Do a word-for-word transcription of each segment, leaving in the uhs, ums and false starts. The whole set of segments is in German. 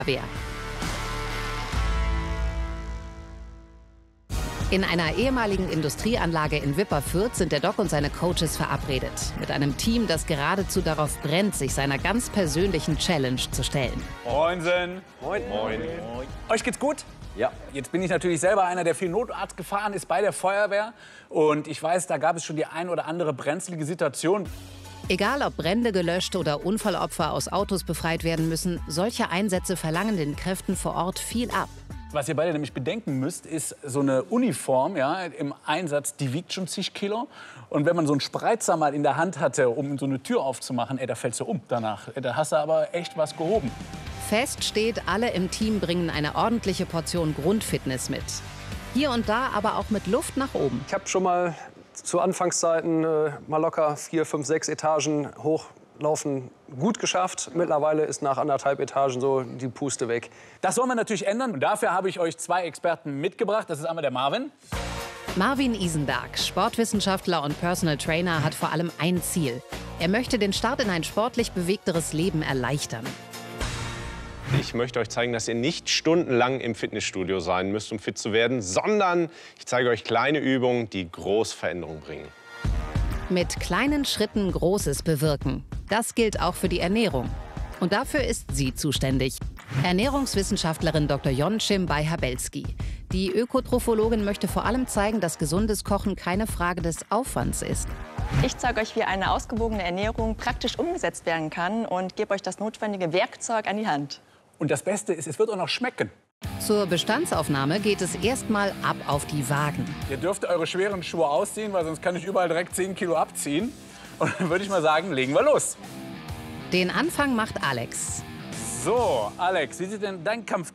Wehr. In einer ehemaligen Industrieanlage in Wipperfürth sind der Doc und seine Coaches verabredet. Mit einem Team, das geradezu darauf brennt, sich seiner ganz persönlichen Challenge zu stellen. Moinsen. Moin. Moin. Euch geht's gut? Ja. Jetzt bin ich natürlich selber einer, der viel Notarzt gefahren ist bei der Feuerwehr. Und ich weiß, da gab es schon die ein oder andere brenzlige Situation. Egal ob Brände gelöscht oder Unfallopfer aus Autos befreit werden müssen, solche Einsätze verlangen den Kräften vor Ort viel ab. Was ihr beide nämlich bedenken müsst, ist so eine Uniform, ja, im Einsatz, die wiegt schon zig Kilo. Und wenn man so einen Spreizer mal in der Hand hatte, um so eine Tür aufzumachen, ey, da fällst du um danach. Da hast du aber echt was gehoben. Fest steht, alle im Team bringen eine ordentliche Portion Grundfitness mit. Hier und da aber auch mit Luft nach oben. Ich habe schon mal zu Anfangszeiten äh, mal locker vier, fünf, sechs Etagen hochlaufen gut geschafft. Mittlerweile ist nach anderthalb Etagen so die Puste weg. Das wollen wir natürlich ändern. Und dafür habe ich euch zwei Experten mitgebracht. Das ist einmal der Marvin. Marvin Isenberg, Sportwissenschaftler und Personal Trainer, hat vor allem ein Ziel. Er möchte den Start in ein sportlich bewegteres Leben erleichtern. Ich möchte euch zeigen, dass ihr nicht stundenlang im Fitnessstudio sein müsst, um fit zu werden, sondern ich zeige euch kleine Übungen, die große Veränderungen bringen. Mit kleinen Schritten Großes bewirken. Das gilt auch für die Ernährung. Und dafür ist sie zuständig. Ernährungswissenschaftlerin Doktor Jonchim Beihabelski. Die Ökotrophologin möchte vor allem zeigen, dass gesundes Kochen keine Frage des Aufwands ist. Ich zeige euch, wie eine ausgewogene Ernährung praktisch umgesetzt werden kann und gebe euch das notwendige Werkzeug an die Hand. Und das Beste ist, es wird auch noch schmecken. Zur Bestandsaufnahme geht es erstmal ab auf die Wagen. Ihr dürft eure schweren Schuhe ausziehen, weil sonst kann ich überall direkt zehn Kilo abziehen. Und dann würde ich mal sagen, legen wir los. Den Anfang macht Alex. So, Alex, wie sieht denn dein Kampf?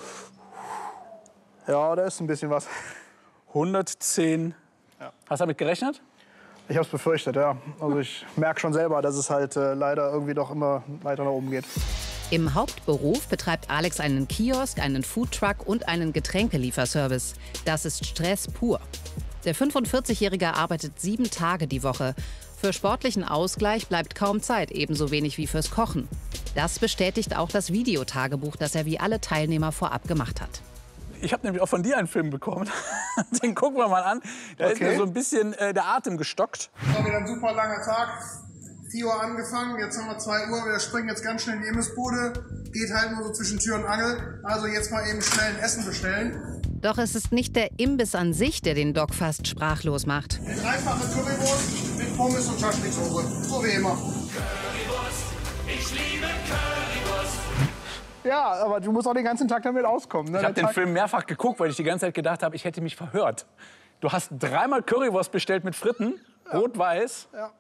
Ja, da ist ein bisschen was. hundertzehn. Ja. Hast du damit gerechnet? Ich habe es befürchtet, ja. Also ich merke schon selber, dass es halt äh, leider irgendwie doch immer weiter nach oben geht. Im Hauptberuf betreibt Alex einen Kiosk, einen Foodtruck und einen Getränkelieferservice. Das ist Stress pur. Der fünfundvierzigjährige arbeitet sieben Tage die Woche. Für sportlichen Ausgleich bleibt kaum Zeit, ebenso wenig wie fürs Kochen. Das bestätigt auch das Videotagebuch, das er wie alle Teilnehmer vorab gemacht hat. Ich habe nämlich auch von dir einen Film bekommen. Den gucken wir mal an. Da Okay. ist mir so ein bisschen äh, der Atem gestockt. War wieder ein super langer Tag. vier Uhr angefangen, jetzt haben wir zwei Uhr. Wir springen jetzt ganz schnell in die Imbissbude. Geht halt nur so zwischen Tür und Angel. Also jetzt mal eben schnell ein Essen bestellen. Doch es ist nicht der Imbiss an sich, der den Doc fast sprachlos macht. Eine dreifache Currywurst mit Pommes und Schaschliksoße. So wie immer. Currywurst, ich liebe Currywurst. Ja, aber du musst auch den ganzen Tag damit auskommen. Ne? Ich habe Der den Tag- Film mehrfach geguckt, weil ich die ganze Zeit gedacht habe, ich hätte mich verhört. Du hast dreimal Currywurst bestellt mit Fritten, rot-weiß. Ja.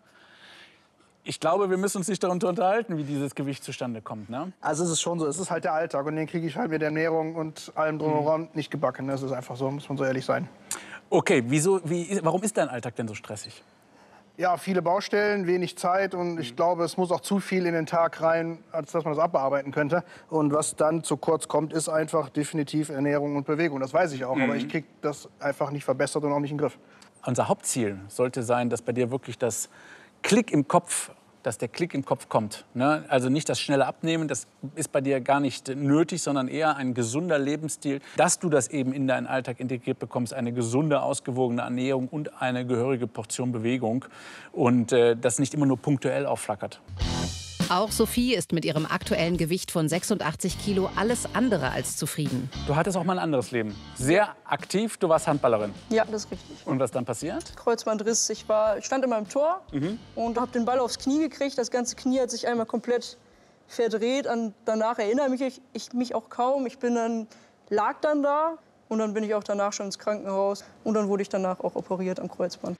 Ich glaube, wir müssen uns nicht darunter unterhalten, wie dieses Gewicht zustande kommt. Ne? Also es ist schon so, es ist halt der Alltag und den kriege ich halt mit der Ernährung und allem drumherum nicht gebacken. Das ist einfach so, muss man so ehrlich sein. Okay, wieso, wie, warum ist dein Alltag denn so stressig? Ja, viele Baustellen, wenig Zeit und ich glaube, es muss auch zu viel in den Tag rein, als dass man das abbearbeiten könnte. Und was dann zu kurz kommt, ist einfach definitiv Ernährung und Bewegung. Das weiß ich auch, aber ich kriege das einfach nicht verbessert und auch nicht in den Griff. Unser Hauptziel sollte sein, dass bei dir wirklich das Klick im Kopf, dass der Klick im Kopf kommt. Ne? Also nicht das schnelle Abnehmen, das ist bei dir gar nicht nötig, sondern eher ein gesunder Lebensstil. Dass du das eben in deinen Alltag integriert bekommst, eine gesunde, ausgewogene Ernährung und eine gehörige Portion Bewegung. Und äh, das nicht immer nur punktuell aufflackert. Auch Sophie ist mit ihrem aktuellen Gewicht von sechsundachtzig Kilo alles andere als zufrieden. Du hattest auch mal ein anderes Leben. Sehr aktiv, du warst Handballerin. Ja, das ist richtig. Und was dann passiert? Kreuzbandriss. Ich, war, ich stand immer im Tor Mhm. und habe den Ball aufs Knie gekriegt. Das ganze Knie hat sich einmal komplett verdreht. An, danach erinnere mich ich, ich mich auch kaum. Ich bin dann, lag dann da und dann bin ich auch danach schon ins Krankenhaus. Und dann wurde ich danach auch operiert am Kreuzband.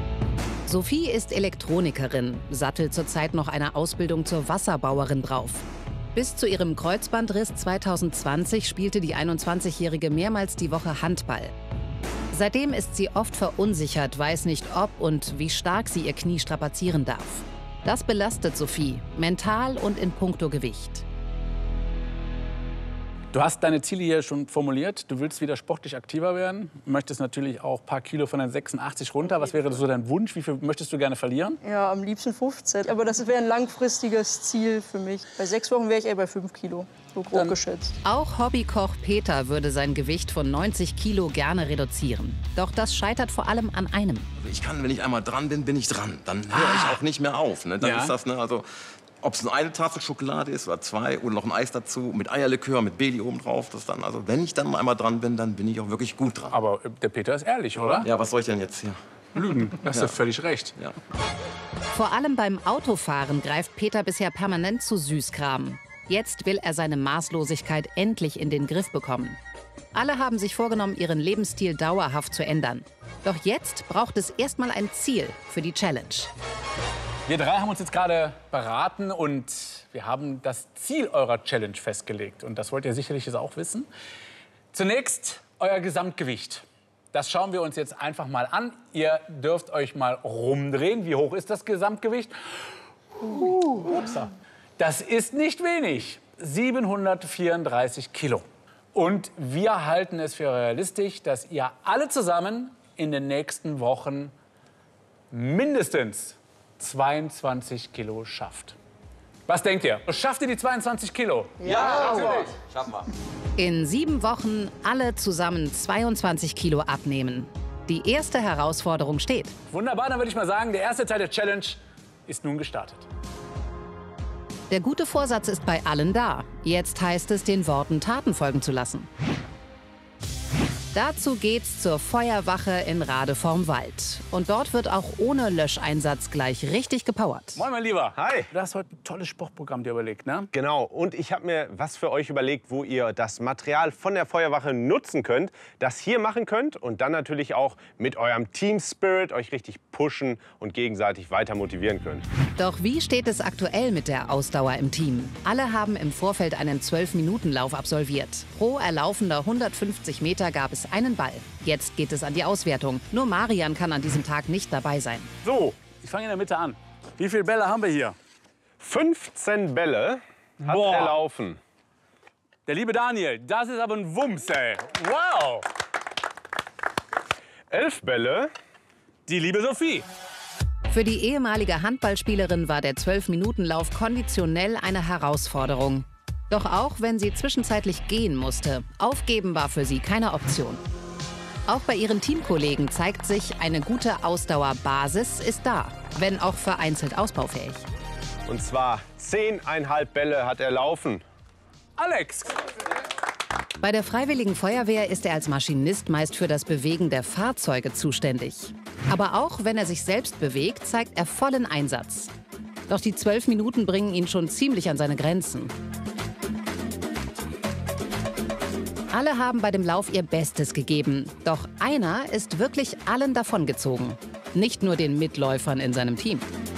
Sophie ist Elektronikerin, sattelt zurzeit noch eine Ausbildung zur Wasserbauerin drauf. Bis zu ihrem Kreuzbandriss zweitausendzwanzig spielte die einundzwanzigjährige mehrmals die Woche Handball. Seitdem ist sie oft verunsichert, weiß nicht, ob und wie stark sie ihr Knie strapazieren darf. Das belastet Sophie, mental und in puncto Gewicht. Du hast deine Ziele hier schon formuliert. Du willst wieder sportlich aktiver werden. Möchtest natürlich auch ein paar Kilo von den sechsundachtzig runter. Was wäre so dein Wunsch? Wie viel möchtest du gerne verlieren? Ja, am liebsten fünfzehn. Aber das wäre ein langfristiges Ziel für mich. Bei sechs Wochen wäre ich eher bei fünf Kilo. so grob geschätzt. Auch Hobbykoch Peter würde sein Gewicht von neunzig Kilo gerne reduzieren. Doch das scheitert vor allem an einem. Ich kann, wenn ich einmal dran bin, bin ich dran. Dann höre ich auch nicht mehr auf. Ne? Dann Ja. ist das, ne, also, ob es nur eine Tafel Schokolade ist oder zwei oder noch ein Eis dazu mit Eierlikör, mit Bailey oben drauf. Das dann, also, wenn ich dann mal einmal dran bin, dann bin ich auch wirklich gut dran. Aber äh, der Peter ist ehrlich, oder? Ja, was soll ich denn jetzt hier? Lügen, da hast du völlig recht. Ja. Vor allem beim Autofahren greift Peter bisher permanent zu Süßkram. Jetzt will er seine Maßlosigkeit endlich in den Griff bekommen. Alle haben sich vorgenommen, ihren Lebensstil dauerhaft zu ändern. Doch jetzt braucht es erstmal ein Ziel für die Challenge. Wir drei haben uns jetzt gerade beraten und wir haben das Ziel eurer Challenge festgelegt. Und das wollt ihr sicherlich jetzt auch wissen. Zunächst euer Gesamtgewicht. Das schauen wir uns jetzt einfach mal an. Ihr dürft euch mal rumdrehen. Wie hoch ist das Gesamtgewicht? Uh, upsa. Das ist nicht wenig. siebenhundertvierunddreißig Kilo. Und wir halten es für realistisch, dass ihr alle zusammen in den nächsten Wochen mindestens zweiundzwanzig Kilo schafft. Was denkt ihr? Schafft ihr die zweiundzwanzig Kilo? Ja, natürlich. Schaffen wir. In sieben Wochen alle zusammen zweiundzwanzig Kilo abnehmen. Die erste Herausforderung steht. Wunderbar, dann würde ich mal sagen, der erste Teil der Challenge ist nun gestartet. Der gute Vorsatz ist bei allen da. Jetzt heißt es, den Worten Taten folgen zu lassen. Dazu geht's zur Feuerwache in Rade vorm Wald. Und dort wird auch ohne Löscheinsatz gleich richtig gepowert. Moin, mein Lieber. Hi. Du hast heute ein tolles Sportprogramm dir überlegt, ne? Genau, und ich habe mir was für euch überlegt, wo ihr das Material von der Feuerwache nutzen könnt, das hier machen könnt und dann natürlich auch mit eurem Team Spirit euch richtig pushen und gegenseitig weiter motivieren könnt. Doch wie steht es aktuell mit der Ausdauer im Team? Alle haben im Vorfeld einen zwölf Minuten Lauf absolviert. Pro erlaufender hundertfünfzig Meter gab es einen Ball. Jetzt geht es an die Auswertung. Nur Marian kann an diesem Tag nicht dabei sein. So, ich fange in der Mitte an. Wie viele Bälle haben wir hier? fünfzehn Bälle hat Boah. er laufen. Der liebe Daniel, das ist aber ein Wumms, ey. Wow. elf Bälle. Die liebe Sophie. Für die ehemalige Handballspielerin war der zwölf Minuten Lauf konditionell eine Herausforderung. Doch auch wenn sie zwischenzeitlich gehen musste, aufgeben war für sie keine Option. Auch bei ihren Teamkollegen zeigt sich, eine gute Ausdauerbasis ist da, wenn auch vereinzelt ausbaufähig. Und zwar zehn Komma fünf Bälle hat er laufen. Alex. Bei der Freiwilligen Feuerwehr ist er als Maschinist meist für das Bewegen der Fahrzeuge zuständig. Aber auch wenn er sich selbst bewegt, zeigt er vollen Einsatz. Doch die zwölf Minuten bringen ihn schon ziemlich an seine Grenzen. Alle haben bei dem Lauf ihr Bestes gegeben. Doch einer ist wirklich allen davongezogen. Nicht nur den Mitläufern in seinem Team.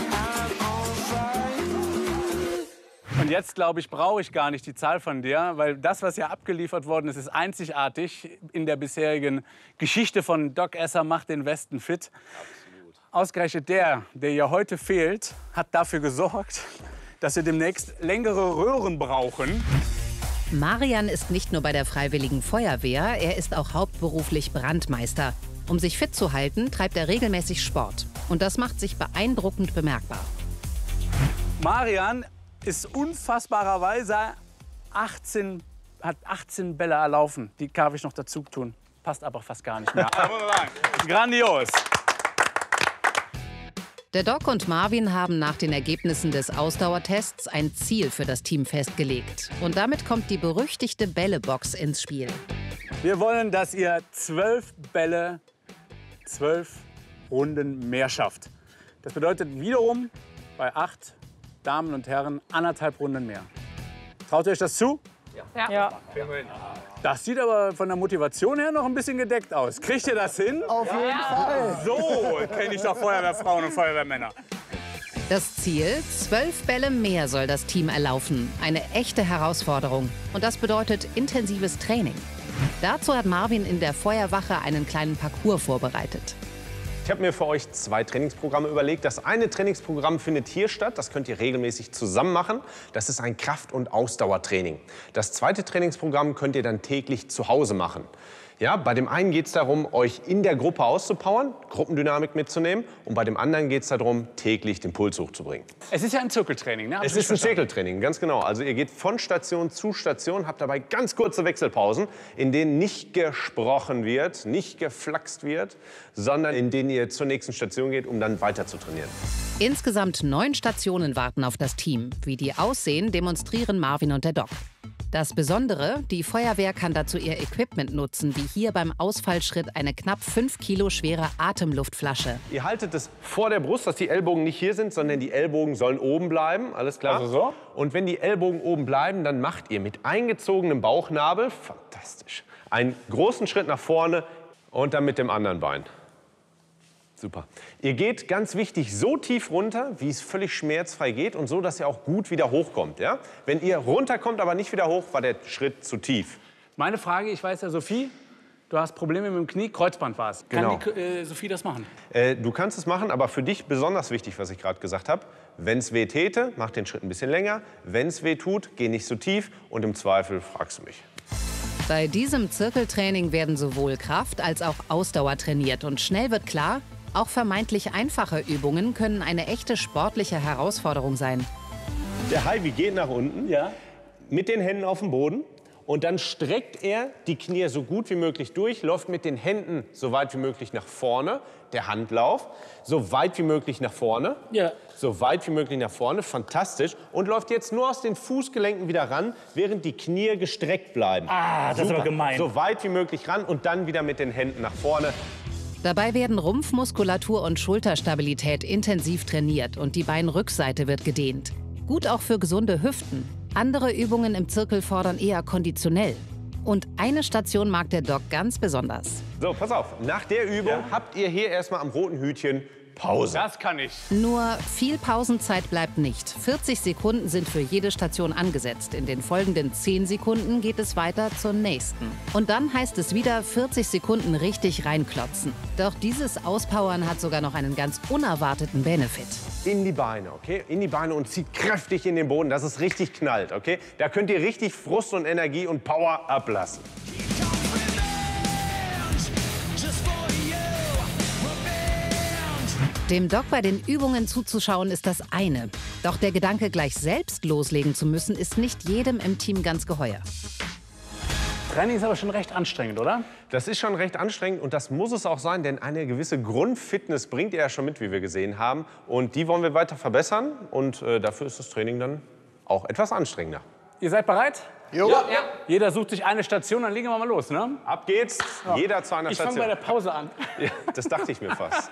Und jetzt, glaube ich, brauche ich gar nicht die Zahl von dir, weil das, was hier abgeliefert worden ist, ist einzigartig in der bisherigen Geschichte von Doc Esser macht den Westen fit. Absolut. Ausgerechnet der, der hier heute fehlt, hat dafür gesorgt, dass wir demnächst längere Röhren brauchen. Marian ist nicht nur bei der Freiwilligen Feuerwehr, er ist auch hauptberuflich Brandmeister. Um sich fit zu halten, treibt er regelmäßig Sport. Und das macht sich beeindruckend bemerkbar. Marian ist unfassbarerweise achtzehn, hat achtzehn Bälle erlaufen. Die darf ich noch dazu tun. Passt aber fast gar nicht mehr. Grandios. Der Doc und Marvin haben nach den Ergebnissen des Ausdauertests ein Ziel für das Team festgelegt. Und damit kommt die berüchtigte Bällebox ins Spiel. Wir wollen, dass ihr zwölf Bälle, zwölf Runden mehr schafft. Das bedeutet wiederum bei acht Damen und Herren anderthalb Runden mehr. Traut ihr euch das zu? Ja. ja. Das sieht aber von der Motivation her noch ein bisschen gedeckt aus. Kriegt ihr das hin? Auf jeden Fall. So kenne ich doch Feuerwehrfrauen und Feuerwehrmänner. Das Ziel, zwölf Bälle mehr soll das Team erlaufen. Eine echte Herausforderung. Und das bedeutet intensives Training. Dazu hat Marvin in der Feuerwache einen kleinen Parcours vorbereitet. Ich habe mir für euch zwei Trainingsprogramme überlegt. Das eine Trainingsprogramm findet hier statt. Das könnt ihr regelmäßig zusammen machen. Das ist ein Kraft- und Ausdauertraining. Das zweite Trainingsprogramm könnt ihr dann täglich zu Hause machen. Ja, bei dem einen geht es darum, euch in der Gruppe auszupowern, Gruppendynamik mitzunehmen. Und bei dem anderen geht es darum, täglich den Puls hochzubringen. Es ist ja ein Zirkeltraining, ne? Hab Es ist ein Zirkeltraining, ganz genau. Also ihr geht von Station zu Station, habt dabei ganz kurze Wechselpausen, in denen nicht gesprochen wird, nicht geflaxt wird, sondern in denen ihr zur nächsten Station geht, um dann weiter zu trainieren. Insgesamt neun Stationen warten auf das Team. Wie die aussehen, demonstrieren Marvin und der Doc. Das Besondere, die Feuerwehr kann dazu ihr Equipment nutzen, wie hier beim Ausfallschritt eine knapp fünf Kilo schwere Atemluftflasche. Ihr haltet es vor der Brust, dass die Ellbogen nicht hier sind, sondern die Ellbogen sollen oben bleiben, alles klar? Also so? Und wenn die Ellbogen oben bleiben, dann macht ihr mit eingezogenem Bauchnabel, fantastisch, einen großen Schritt nach vorne und dann mit dem anderen Bein. Super. Ihr geht, ganz wichtig, so tief runter, wie es völlig schmerzfrei geht und so, dass ihr auch gut wieder hochkommt. Ja? Wenn ihr runterkommt, aber nicht wieder hoch, war der Schritt zu tief. Meine Frage, ich weiß ja, Sophie, du hast Probleme mit dem Knie, Kreuzband war es. Genau. Kann die, äh, Sophie das machen? Äh, du kannst es machen, aber für dich besonders wichtig, was ich gerade gesagt habe. Wenn es weh täte, mach den Schritt ein bisschen länger. Wenn es weh tut, geh nicht so tief und im Zweifel fragst du mich. Bei diesem Zirkeltraining werden sowohl Kraft als auch Ausdauer trainiert. Und schnell wird klar, auch vermeintlich einfache Übungen können eine echte sportliche Herausforderung sein. Der Heidi geht nach unten, Ja. mit den Händen auf dem Boden. Und dann streckt er die Knie so gut wie möglich durch, läuft mit den Händen so weit wie möglich nach vorne. Der Handlauf, so weit wie möglich nach vorne. Ja. So weit wie möglich nach vorne, fantastisch. Und läuft jetzt nur aus den Fußgelenken wieder ran, während die Knie gestreckt bleiben. Ah, das ist aber gemein. So weit wie möglich ran und dann wieder mit den Händen nach vorne. Dabei werden Rumpfmuskulatur und Schulterstabilität intensiv trainiert und die Beinrückseite wird gedehnt. Gut auch für gesunde Hüften. Andere Übungen im Zirkel fordern eher konditionell. Und eine Station mag der Doc ganz besonders. So, pass auf. Nach der Übung Ja. habt ihr hier erstmal am roten Hütchen Pause. Das kann ich. Nur viel Pausenzeit bleibt nicht. vierzig Sekunden sind für jede Station angesetzt. In den folgenden zehn Sekunden geht es weiter zur nächsten. Und dann heißt es wieder vierzig Sekunden richtig reinklotzen. Doch dieses Auspowern hat sogar noch einen ganz unerwarteten Benefit. In die Beine, okay? In die Beine und zieht kräftig in den Boden, dass es richtig knallt, okay? Da könnt ihr richtig Frust und Energie und Power ablassen. Dem Doc bei den Übungen zuzuschauen ist das eine. Doch der Gedanke, gleich selbst loslegen zu müssen, ist nicht jedem im Team ganz geheuer. Training ist aber schon recht anstrengend, oder? Das ist schon recht anstrengend und das muss es auch sein, denn eine gewisse Grundfitness bringt ihr ja schon mit, wie wir gesehen haben. Und die wollen wir weiter verbessern und äh, dafür ist das Training dann auch etwas anstrengender. Ihr seid bereit? Jo. Ja. Jeder sucht sich eine Station, dann legen wir mal los, ne? Ab geht's, jeder zu einer Ich fange Station. bei der Pause an. Ja, das dachte ich mir fast.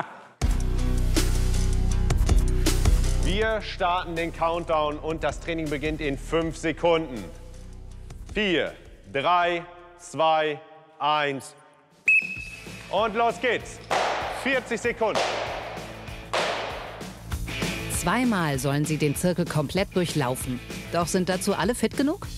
Wir starten den Countdown und das Training beginnt in fünf Sekunden. Vier, drei, zwei, eins. Und los geht's. vierzig Sekunden. Zweimal sollen sie den Zirkel komplett durchlaufen. Doch sind dazu alle fit genug?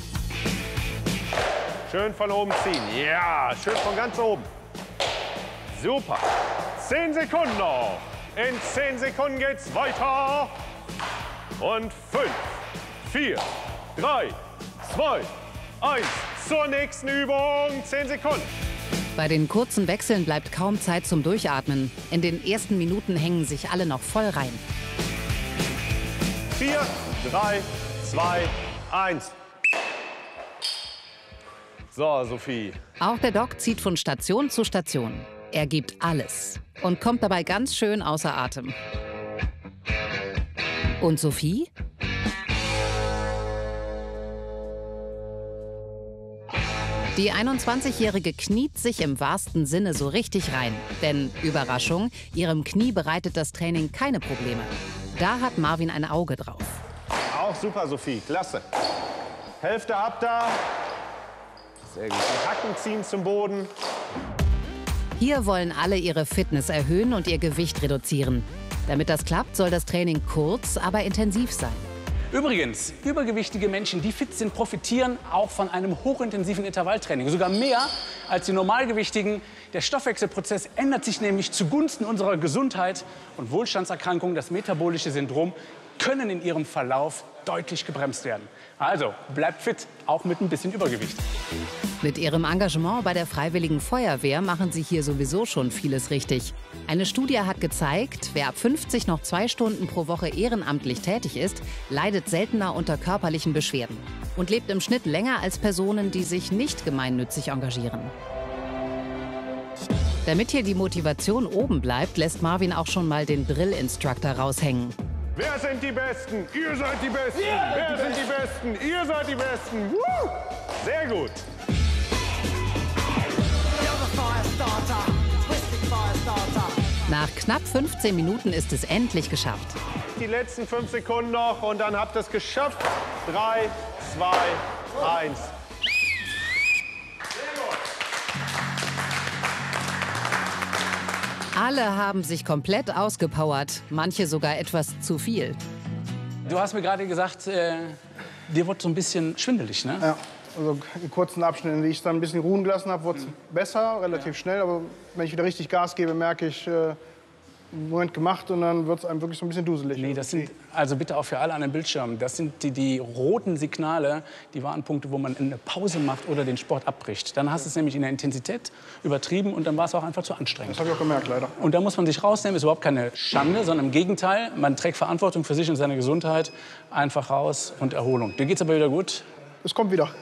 Schön von oben ziehen. Ja, schön von ganz oben. Super. Zehn Sekunden noch. In zehn Sekunden geht's weiter. Und fünf, vier, drei, zwei, eins. Zur nächsten Übung. Zehn Sekunden. Bei den kurzen Wechseln bleibt kaum Zeit zum Durchatmen. In den ersten Minuten hängen sich alle noch voll rein. Vier, drei, zwei, eins. So, Sophie. Auch der Doc zieht von Station zu Station. Er gibt alles und kommt dabei ganz schön außer Atem. Und Sophie? Die einundzwanzigjährige kniet sich im wahrsten Sinne so richtig rein. Denn, Überraschung, ihrem Knie bereitet das Training keine Probleme. Da hat Marvin ein Auge drauf. Auch super, Sophie. Klasse. Hälfte ab da. Sehr gut. Die Hacken ziehen zum Boden. Hier wollen alle ihre Fitness erhöhen und ihr Gewicht reduzieren. Damit das klappt, soll das Training kurz, aber intensiv sein. Übrigens, übergewichtige Menschen, die fit sind, profitieren auch von einem hochintensiven Intervalltraining. Sogar mehr als die Normalgewichtigen. Der Stoffwechselprozess ändert sich nämlich zugunsten unserer Gesundheit und Wohlstandserkrankungen. Das metabolische Syndrom können in ihrem Verlauf deutlich gebremst werden. Also bleibt fit, auch mit ein bisschen Übergewicht. Mit ihrem Engagement bei der Freiwilligen Feuerwehr machen sie hier sowieso schon vieles richtig. Eine Studie hat gezeigt, wer ab fünfzig noch zwei Stunden pro Woche ehrenamtlich tätig ist, leidet seltener unter körperlichen Beschwerden und lebt im Schnitt länger als Personen, die sich nicht gemeinnützig engagieren. Damit hier die Motivation oben bleibt, lässt Marvin auch schon mal den Drill-Instructor raushängen. Wer sind die Besten? Ihr seid die Besten. Yeah. Wer sind die Besten? Ihr seid die Besten. Woo. Sehr gut. Nach knapp fünfzehn Minuten ist es endlich geschafft. Die letzten fünf Sekunden noch und dann habt ihr es geschafft. Drei, zwei, eins. Alle haben sich komplett ausgepowert, manche sogar etwas zu viel. Du hast mir gerade gesagt, äh, dir wird so ein bisschen schwindelig, ne? Ja, also in kurzen Abschnitten, wie ich es dann ein bisschen ruhen gelassen habe, wurde es besser, relativ schnell. Aber wenn ich wieder richtig Gas gebe, merke ich, äh, einen Moment gemacht und dann wird es einem wirklich so ein bisschen duselig. Nee, das sind, also bitte auch für alle an den Bildschirmen, das sind die, die roten Signale, die Warnpunkte, wo man eine Pause macht oder den Sport abbricht. Dann hast du es nämlich in der Intensität übertrieben und dann war es auch einfach zu anstrengend. Das habe ich auch gemerkt, leider. Und da muss man sich rausnehmen, ist überhaupt keine Schande, sondern im Gegenteil, man trägt Verantwortung für sich und seine Gesundheit. Einfach raus und Erholung. Dir geht's aber wieder gut? Es kommt wieder.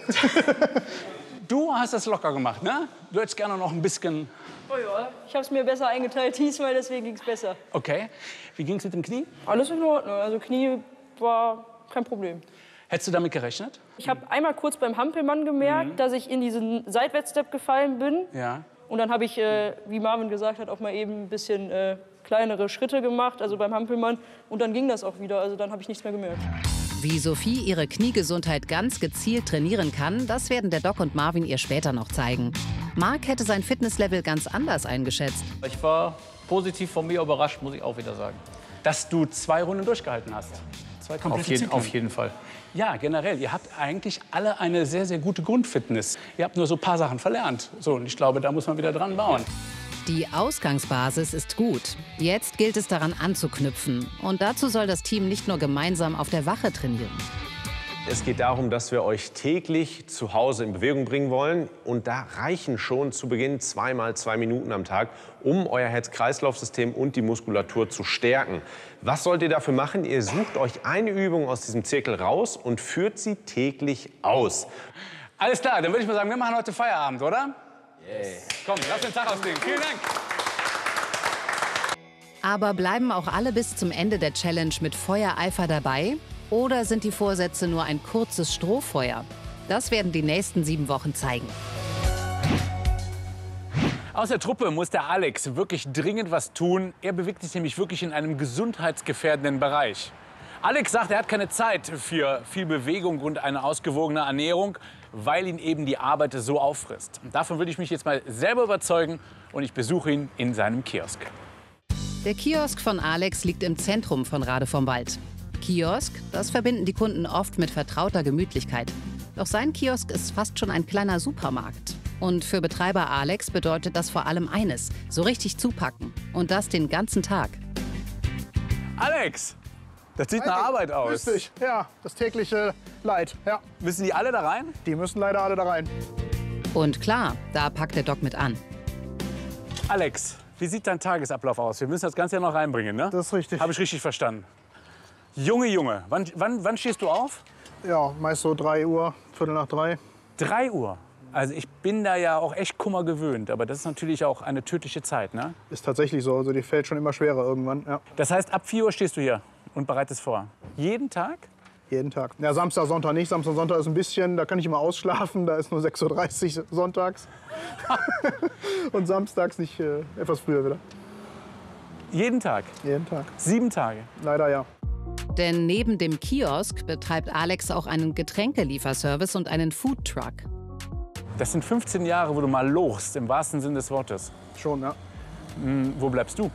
Du hast das locker gemacht, ne? Du hättest gerne noch ein bisschen... Oh ja, ich habe es mir besser eingeteilt diesmal, deswegen ging es besser. Okay. Wie ging es mit dem Knie? Alles in Ordnung. Also Knie war kein Problem. Hättest du damit gerechnet? Ich habe einmal kurz beim Hampelmann gemerkt, mhm. dass ich in diesen Seitwärtsstep gefallen bin. Ja. Und dann habe ich, äh, wie Marvin gesagt hat, auch mal eben ein bisschen äh, kleinere Schritte gemacht, also beim Hampelmann. Und dann ging das auch wieder. Also dann habe ich nichts mehr gemerkt. Wie Sophie ihre Kniegesundheit ganz gezielt trainieren kann, das werden der Doc und Marvin ihr später noch zeigen. Marc hätte sein Fitnesslevel ganz anders eingeschätzt. Ich war positiv von mir überrascht, muss ich auch wieder sagen. Dass du zwei Runden durchgehalten hast. Zwei auf, jeden, auf jeden Fall. Ja, generell. Ihr habt eigentlich alle eine sehr, sehr gute Grundfitness. Ihr habt nur so ein paar Sachen verlernt. So, und ich glaube, da muss man wieder dran bauen. Die Ausgangsbasis ist gut. Jetzt gilt es daran anzuknüpfen. Und dazu soll das Team nicht nur gemeinsam auf der Wache trainieren. Es geht darum, dass wir euch täglich zu Hause in Bewegung bringen wollen. Und da reichen schon zu Beginn zweimal zwei Minuten am Tag, um euer Herz-Kreislauf-System und die Muskulatur zu stärken. Was sollt ihr dafür machen? Ihr sucht euch eine Übung aus diesem Zirkel raus und führt sie täglich aus. Alles klar, dann würde ich mal sagen, wir machen heute Feierabend, oder? Yes. Komm, lass den Tag ausklingen. Vielen Dank. Aber bleiben auch alle bis zum Ende der Challenge mit Feuereifer dabei? Oder sind die Vorsätze nur ein kurzes Strohfeuer? Das werden die nächsten sieben Wochen zeigen. Aus der Truppe muss der Alex wirklich dringend was tun. Er bewegt sich nämlich wirklich in einem gesundheitsgefährdenden Bereich. Alex sagt, er hat keine Zeit für viel Bewegung und eine ausgewogene Ernährung, weil ihn eben die Arbeit so auffrisst. Und davon will ich mich jetzt mal selber überzeugen und ich besuche ihn in seinem Kiosk. Der Kiosk von Alex liegt im Zentrum von Rade vom Wald. Kiosk, das verbinden die Kunden oft mit vertrauter Gemütlichkeit. Doch sein Kiosk ist fast schon ein kleiner Supermarkt. Und für Betreiber Alex bedeutet das vor allem eines, so richtig zupacken. Und das den ganzen Tag. Alex, das sieht nach Arbeit aus. Grüß dich. Ja, das tägliche Leid. Ja. Müssen die alle da rein? Die müssen leider alle da rein. Und klar, da packt der Doc mit an. Alex, wie sieht dein Tagesablauf aus? Wir müssen das Ganze ja noch reinbringen, ne? Das ist richtig. Habe ich richtig verstanden? Junge, Junge, wann, wann, wann stehst du auf? Ja, meist so drei Uhr, Viertel nach drei. drei Uhr? Also ich bin da ja auch echt Kummer gewöhnt, aber das ist natürlich auch eine tödliche Zeit, ne? Ist tatsächlich so, also die fällt schon immer schwerer irgendwann, ja. Das heißt, ab vier Uhr stehst du hier und bereitest vor? Jeden Tag? Jeden Tag. Ja, Samstag, Sonntag nicht. Samstag, Sonntag ist ein bisschen, da kann ich immer ausschlafen, da ist nur sechs Uhr dreißig sonntags. Und samstags nicht, äh, etwas früher wieder. Jeden Tag? Jeden Tag. Sieben Tage? Leider ja. Denn neben dem Kiosk betreibt Alex auch einen Getränkelieferservice und einen Foodtruck. Das sind fünfzehn Jahre, wo du mal lochst, im wahrsten Sinne des Wortes. Schon, ja. Hm, wo bleibst du?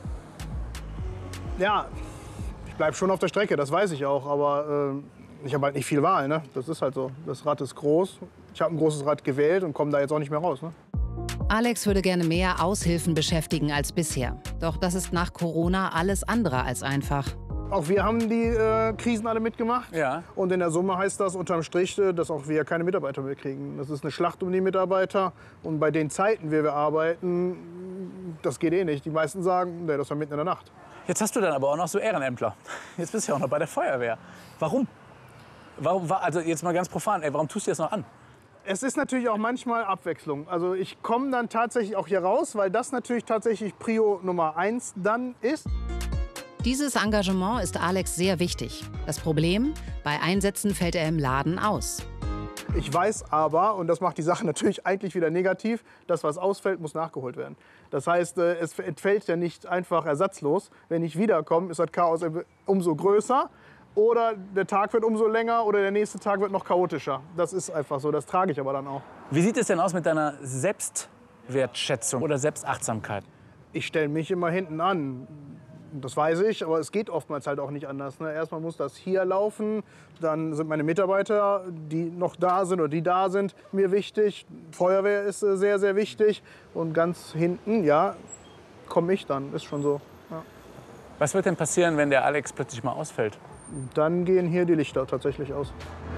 Ja, ich bleib schon auf der Strecke, das weiß ich auch. Aber äh, ich habe halt nicht viel Wahl, ne? Das ist halt so. Das Rad ist groß. Ich habe ein großes Rad gewählt und komme da jetzt auch nicht mehr raus, ne? Alex würde gerne mehr Aushilfen beschäftigen als bisher. Doch das ist nach Corona alles andere als einfach. Auch wir haben die äh, Krisen alle mitgemacht. Ja. Und in der Summe heißt das unterm Strich, äh, dass auch wir keine Mitarbeiter mehr kriegen. Das ist eine Schlacht um die Mitarbeiter. Und bei den Zeiten, wie wir arbeiten, das geht eh nicht. Die meisten sagen, nee, das war mitten in der Nacht. Jetzt hast du dann aber auch noch so Ehrenämtler. Jetzt bist du ja auch noch bei der Feuerwehr. Warum? Warum, also jetzt mal ganz profan, ey, warum tust du das noch an? Es ist natürlich auch manchmal Abwechslung. Also ich komme dann tatsächlich auch hier raus, weil das natürlich tatsächlich Prio Nummer eins dann ist. Dieses Engagement ist Alex sehr wichtig. Das Problem, bei Einsätzen fällt er im Laden aus. Ich weiß aber, und das macht die Sache natürlich eigentlich wieder negativ, das, was ausfällt, muss nachgeholt werden. Das heißt, es entfällt ja nicht einfach ersatzlos. Wenn ich wiederkomme, ist das Chaos umso größer. Oder der Tag wird umso länger oder der nächste Tag wird noch chaotischer. Das ist einfach so, das trage ich aber dann auch. Wie sieht es denn aus mit deiner Selbstwertschätzung oder Selbstachtsamkeit? Ich stelle mich immer hinten an. Das weiß ich, aber es geht oftmals halt auch nicht anders. Ne? Erstmal muss das hier laufen, dann sind meine Mitarbeiter, die noch da sind oder die da sind, mir wichtig. Feuerwehr ist äh, sehr, sehr wichtig. Und ganz hinten, ja, komme ich dann, ist schon so. Ja. Was wird denn passieren, wenn der Alex plötzlich mal ausfällt? Dann gehen hier die Lichter tatsächlich aus.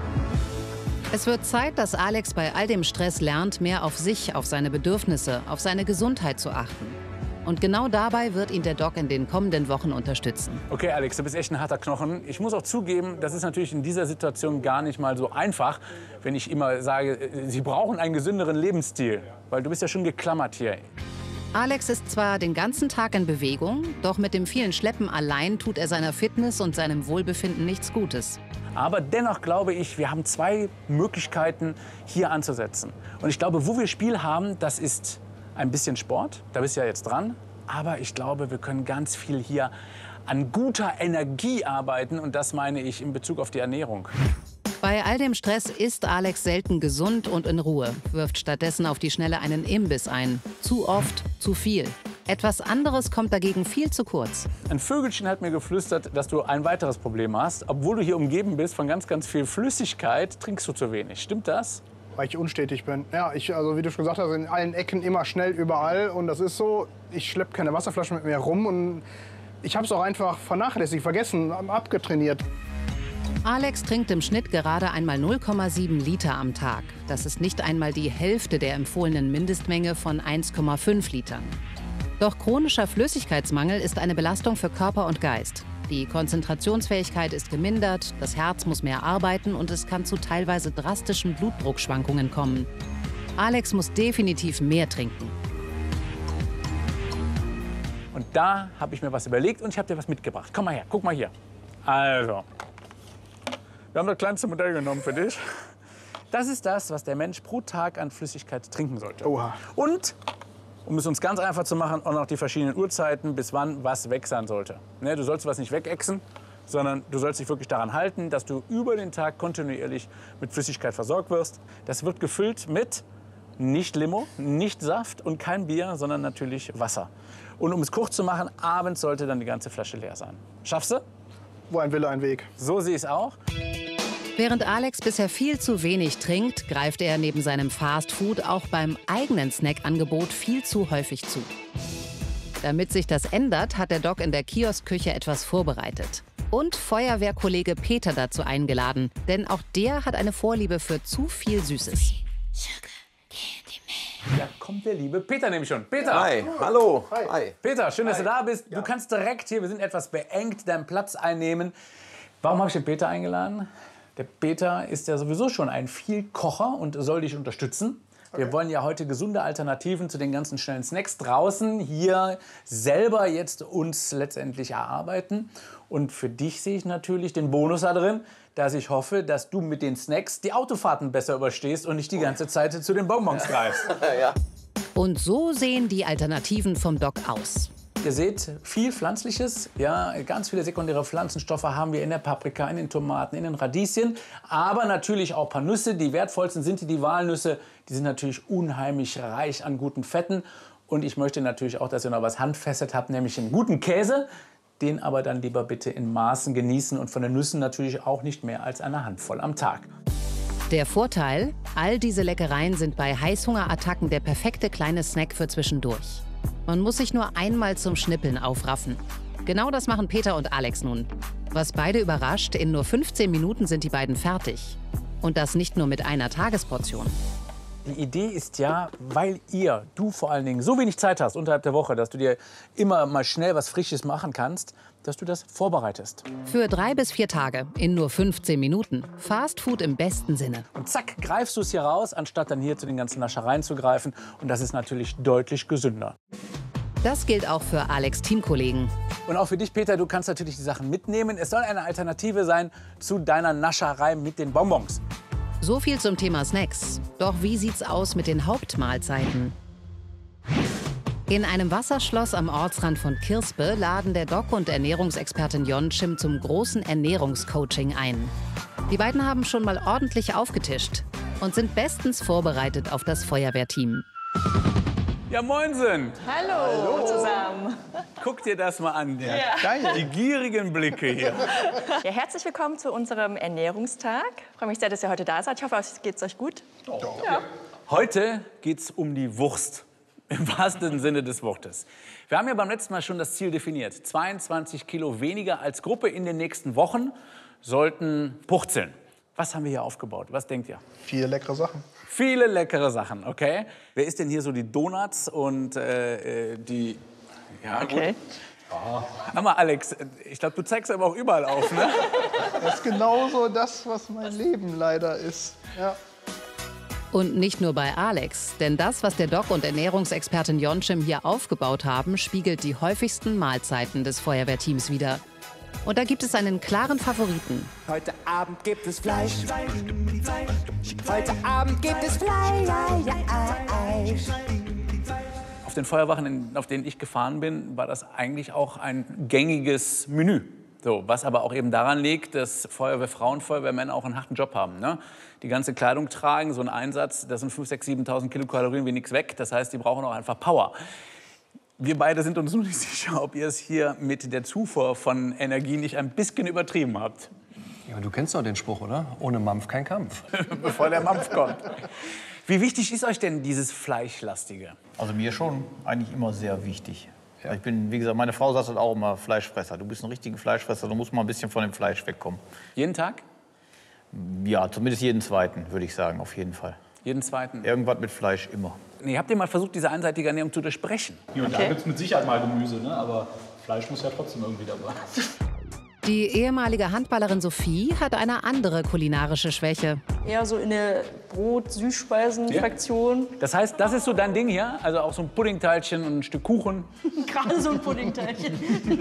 Es wird Zeit, dass Alex bei all dem Stress lernt, mehr auf sich, auf seine Bedürfnisse, auf seine Gesundheit zu achten. Und genau dabei wird ihn der Doc in den kommenden Wochen unterstützen. Okay, Alex, du bist echt ein harter Knochen. Ich muss auch zugeben, das ist natürlich in dieser Situation gar nicht mal so einfach, wenn ich immer sage, Sie brauchen einen gesünderen Lebensstil. Weil du bist ja schon geklammert hier. Alex ist zwar den ganzen Tag in Bewegung, doch mit dem vielen Schleppen allein tut er seiner Fitness und seinem Wohlbefinden nichts Gutes. Aber dennoch glaube ich, wir haben zwei Möglichkeiten, hier anzusetzen. Und ich glaube, wo wir Spiel haben, das ist ein bisschen Sport. Da bist du ja jetzt dran. Aber ich glaube, wir können ganz viel hier an guter Energie arbeiten. Und das meine ich in Bezug auf die Ernährung. Bei all dem Stress isst Alex selten gesund und in Ruhe, wirft stattdessen auf die Schnelle einen Imbiss ein. Zu oft, zu viel. Etwas anderes kommt dagegen viel zu kurz. Ein Vögelchen hat mir geflüstert, dass du ein weiteres Problem hast. Obwohl du hier umgeben bist von ganz, ganz viel Flüssigkeit, trinkst du zu wenig. Stimmt das? Weil ich unstetig bin. Ja, ich, also wie du schon gesagt hast, in allen Ecken immer schnell überall. Und das ist so, ich schleppe keine Wasserflasche mit mir rum. Und ich habe es auch einfach vernachlässigt, vergessen, abgetrainiert. Alex trinkt im Schnitt gerade einmal null Komma sieben Liter am Tag. Das ist nicht einmal die Hälfte der empfohlenen Mindestmenge von eins Komma fünf Litern. Doch chronischer Flüssigkeitsmangel ist eine Belastung für Körper und Geist. Die Konzentrationsfähigkeit ist gemindert, das Herz muss mehr arbeiten und es kann zu teilweise drastischen Blutdruckschwankungen kommen. Alex muss definitiv mehr trinken. Und da habe ich mir was überlegt und ich habe dir was mitgebracht. Komm mal her, guck mal hier. Also, wir haben das kleinste Modell genommen für dich. Das ist das, was der Mensch pro Tag an Flüssigkeit trinken sollte. Oha. Und, um es uns ganz einfach zu machen, auch noch die verschiedenen Uhrzeiten, bis wann was weg sein sollte. Ne, du sollst was nicht wegexen, sondern du sollst dich wirklich daran halten, dass du über den Tag kontinuierlich mit Flüssigkeit versorgt wirst. Das wird gefüllt mit nicht Limo, nicht Saft und kein Bier, sondern natürlich Wasser. Und um es kurz zu machen, abends sollte dann die ganze Flasche leer sein. Schaffst du? Wo ein Wille, ein Weg. So sehe ich es auch. Während Alex bisher viel zu wenig trinkt, greift er neben seinem Fastfood auch beim eigenen Snackangebot viel zu häufig zu. Damit sich das ändert, hat der Doc in der Kioskküche etwas vorbereitet. Und Feuerwehrkollege Peter dazu eingeladen, denn auch der hat eine Vorliebe für zu viel Süßes. Da kommt der liebe Peter nämlich schon. Peter! Hi, hallo. Hi. Hi. Peter, schön, dass du da bist. Du kannst direkt hier, wir sind etwas beengt, deinen Platz einnehmen. Warum habe ich den Peter eingeladen? Der Peter ist ja sowieso schon ein Vielkocher und soll dich unterstützen. Wir Okay. wollen ja heute gesunde Alternativen zu den ganzen schnellen Snacks draußen hier selber jetzt uns letztendlich erarbeiten. Und für dich sehe ich natürlich den Bonus da drin, dass ich hoffe, dass du mit den Snacks die Autofahrten besser überstehst und nicht die ganze Zeit zu den Bonbons greifst. Ja. Und so sehen die Alternativen vom Doc aus. Ihr seht viel Pflanzliches, ja, ganz viele sekundäre Pflanzenstoffe haben wir in der Paprika, in den Tomaten, in den Radieschen, aber natürlich auch ein paar Nüsse. Die wertvollsten sind die, die Walnüsse, die sind natürlich unheimlich reich an guten Fetten. Und ich möchte natürlich auch, dass ihr noch was Handfestes habt, nämlich einen guten Käse, den aber dann lieber bitte in Maßen genießen und von den Nüssen natürlich auch nicht mehr als eine Handvoll am Tag. Der Vorteil, all diese Leckereien sind bei Heißhungerattacken der perfekte kleine Snack für zwischendurch. Man muss sich nur einmal zum Schnippeln aufraffen. Genau das machen Peter und Alex nun. Was beide überrascht, in nur fünfzehn Minuten sind die beiden fertig. Und das nicht nur mit einer Tagesportion. Die Idee ist ja, weil ihr, du vor allen Dingen, so wenig Zeit hast unterhalb der Woche, dass du dir immer mal schnell was Frisches machen kannst, dass du das vorbereitest. Für drei bis vier Tage in nur fünfzehn Minuten. Fast Food im besten Sinne. Und zack, greifst du es hier raus, anstatt dann hier zu den ganzen Naschereien zu greifen. Und das ist natürlich deutlich gesünder. Das gilt auch für Alex' Teamkollegen. Und auch für dich, Peter, du kannst natürlich die Sachen mitnehmen. Es soll eine Alternative sein zu deiner Nascherei mit den Bonbons. So viel zum Thema Snacks. Doch wie sieht's aus mit den Hauptmahlzeiten? In einem Wasserschloss am Ortsrand von Kirspe laden der Doc und Ernährungsexpertin Jonchim zum großen Ernährungscoaching ein. Die beiden haben schon mal ordentlich aufgetischt und sind bestens vorbereitet auf das Feuerwehrteam. Ja, moinsen! Hallo, Hallo zusammen! Guck dir das mal an, der, ja. die gierigen Blicke hier. Ja, herzlich willkommen zu unserem Ernährungstag. Ich freue mich sehr, dass ihr heute da seid. Ich hoffe, es geht euch gut. Doch. Ja. Heute geht es um die Wurst, im wahrsten Sinne des Wortes. Wir haben ja beim letzten Mal schon das Ziel definiert. zweiundzwanzig Kilo weniger als Gruppe in den nächsten Wochen sollten purzeln. Was haben wir hier aufgebaut? Was denkt ihr? Viele leckere Sachen. Viele leckere Sachen, okay. Wer isst denn hier so die Donuts und äh, die... Ja, okay. Oh. Hör mal, Alex, ich glaube, du zeigst aber auch überall auf, ne? Das ist genauso das, was mein Leben leider ist. Ja. Und nicht nur bei Alex, denn das, was der Doc und Ernährungsexpertin Jonchim hier aufgebaut haben, spiegelt die häufigsten Mahlzeiten des Feuerwehrteams wider. Und da gibt es einen klaren Favoriten. Heute Abend gibt es Fleisch. Heute Abend gibt es Fleisch. Auf den Feuerwachen, auf denen ich gefahren bin, war das eigentlich auch ein gängiges Menü. So, was aber auch eben daran liegt, dass Feuerwehrfrauen, Feuerwehrmänner auch einen harten Job haben. Ne? Die ganze Kleidung tragen, so ein Einsatz, das sind fünftausend, sechstausend, siebentausend Kilokalorien wie nichts weg. Das heißt, die brauchen auch einfach Power. Wir beide sind uns nur nicht sicher, ob ihr es hier mit der Zufuhr von Energie nicht ein bisschen übertrieben habt. Ja, du kennst doch den Spruch, oder? Ohne Mampf kein Kampf. Bevor der Mampf kommt. Wie wichtig ist euch denn dieses Fleischlastige? Also mir schon eigentlich immer sehr wichtig. Ja. Ich bin, wie gesagt, meine Frau sagt halt auch immer Fleischfresser. Du bist ein richtiger Fleischfresser, du musst mal ein bisschen von dem Fleisch wegkommen. Jeden Tag? Ja, zumindest jeden zweiten, würde ich sagen, auf jeden Fall. Jeden zweiten? Irgendwas mit Fleisch, immer. Nee, habt ihr mal versucht, diese einseitige Ernährung zu durchbrechen? Hier und okay. Da gibt es mit Sicherheit mal Gemüse, ne? Aber Fleisch muss ja trotzdem irgendwie dabei. Die ehemalige Handballerin Sophie hat eine andere kulinarische Schwäche. Eher so in der Brot-Süßspeisen-Fraktion. Ja. Das heißt, das ist so dein Ding hier? Also auch so ein Puddingteilchen und ein Stück Kuchen? Gerade so ein Puddingteilchen.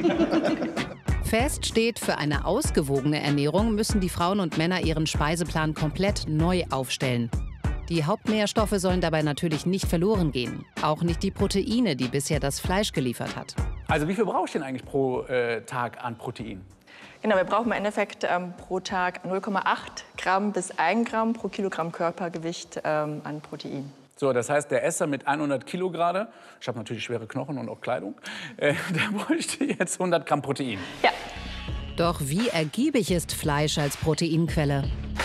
Fest steht, für eine ausgewogene Ernährung müssen die Frauen und Männer ihren Speiseplan komplett neu aufstellen. Die Hauptnährstoffe sollen dabei natürlich nicht verloren gehen. Auch nicht die Proteine, die bisher das Fleisch geliefert hat. Also wie viel brauche ich denn eigentlich pro äh, Tag an Protein? Genau, wir brauchen im Endeffekt ähm, pro Tag null Komma acht Gramm bis ein Gramm pro Kilogramm Körpergewicht ähm, an Protein. So, das heißt, der Esser mit hundert Kilo gerade, ich habe natürlich schwere Knochen und auch Kleidung, äh, der bräuchte jetzt hundert Gramm Protein. Ja. Doch wie ergiebig ist Fleisch als Proteinquelle?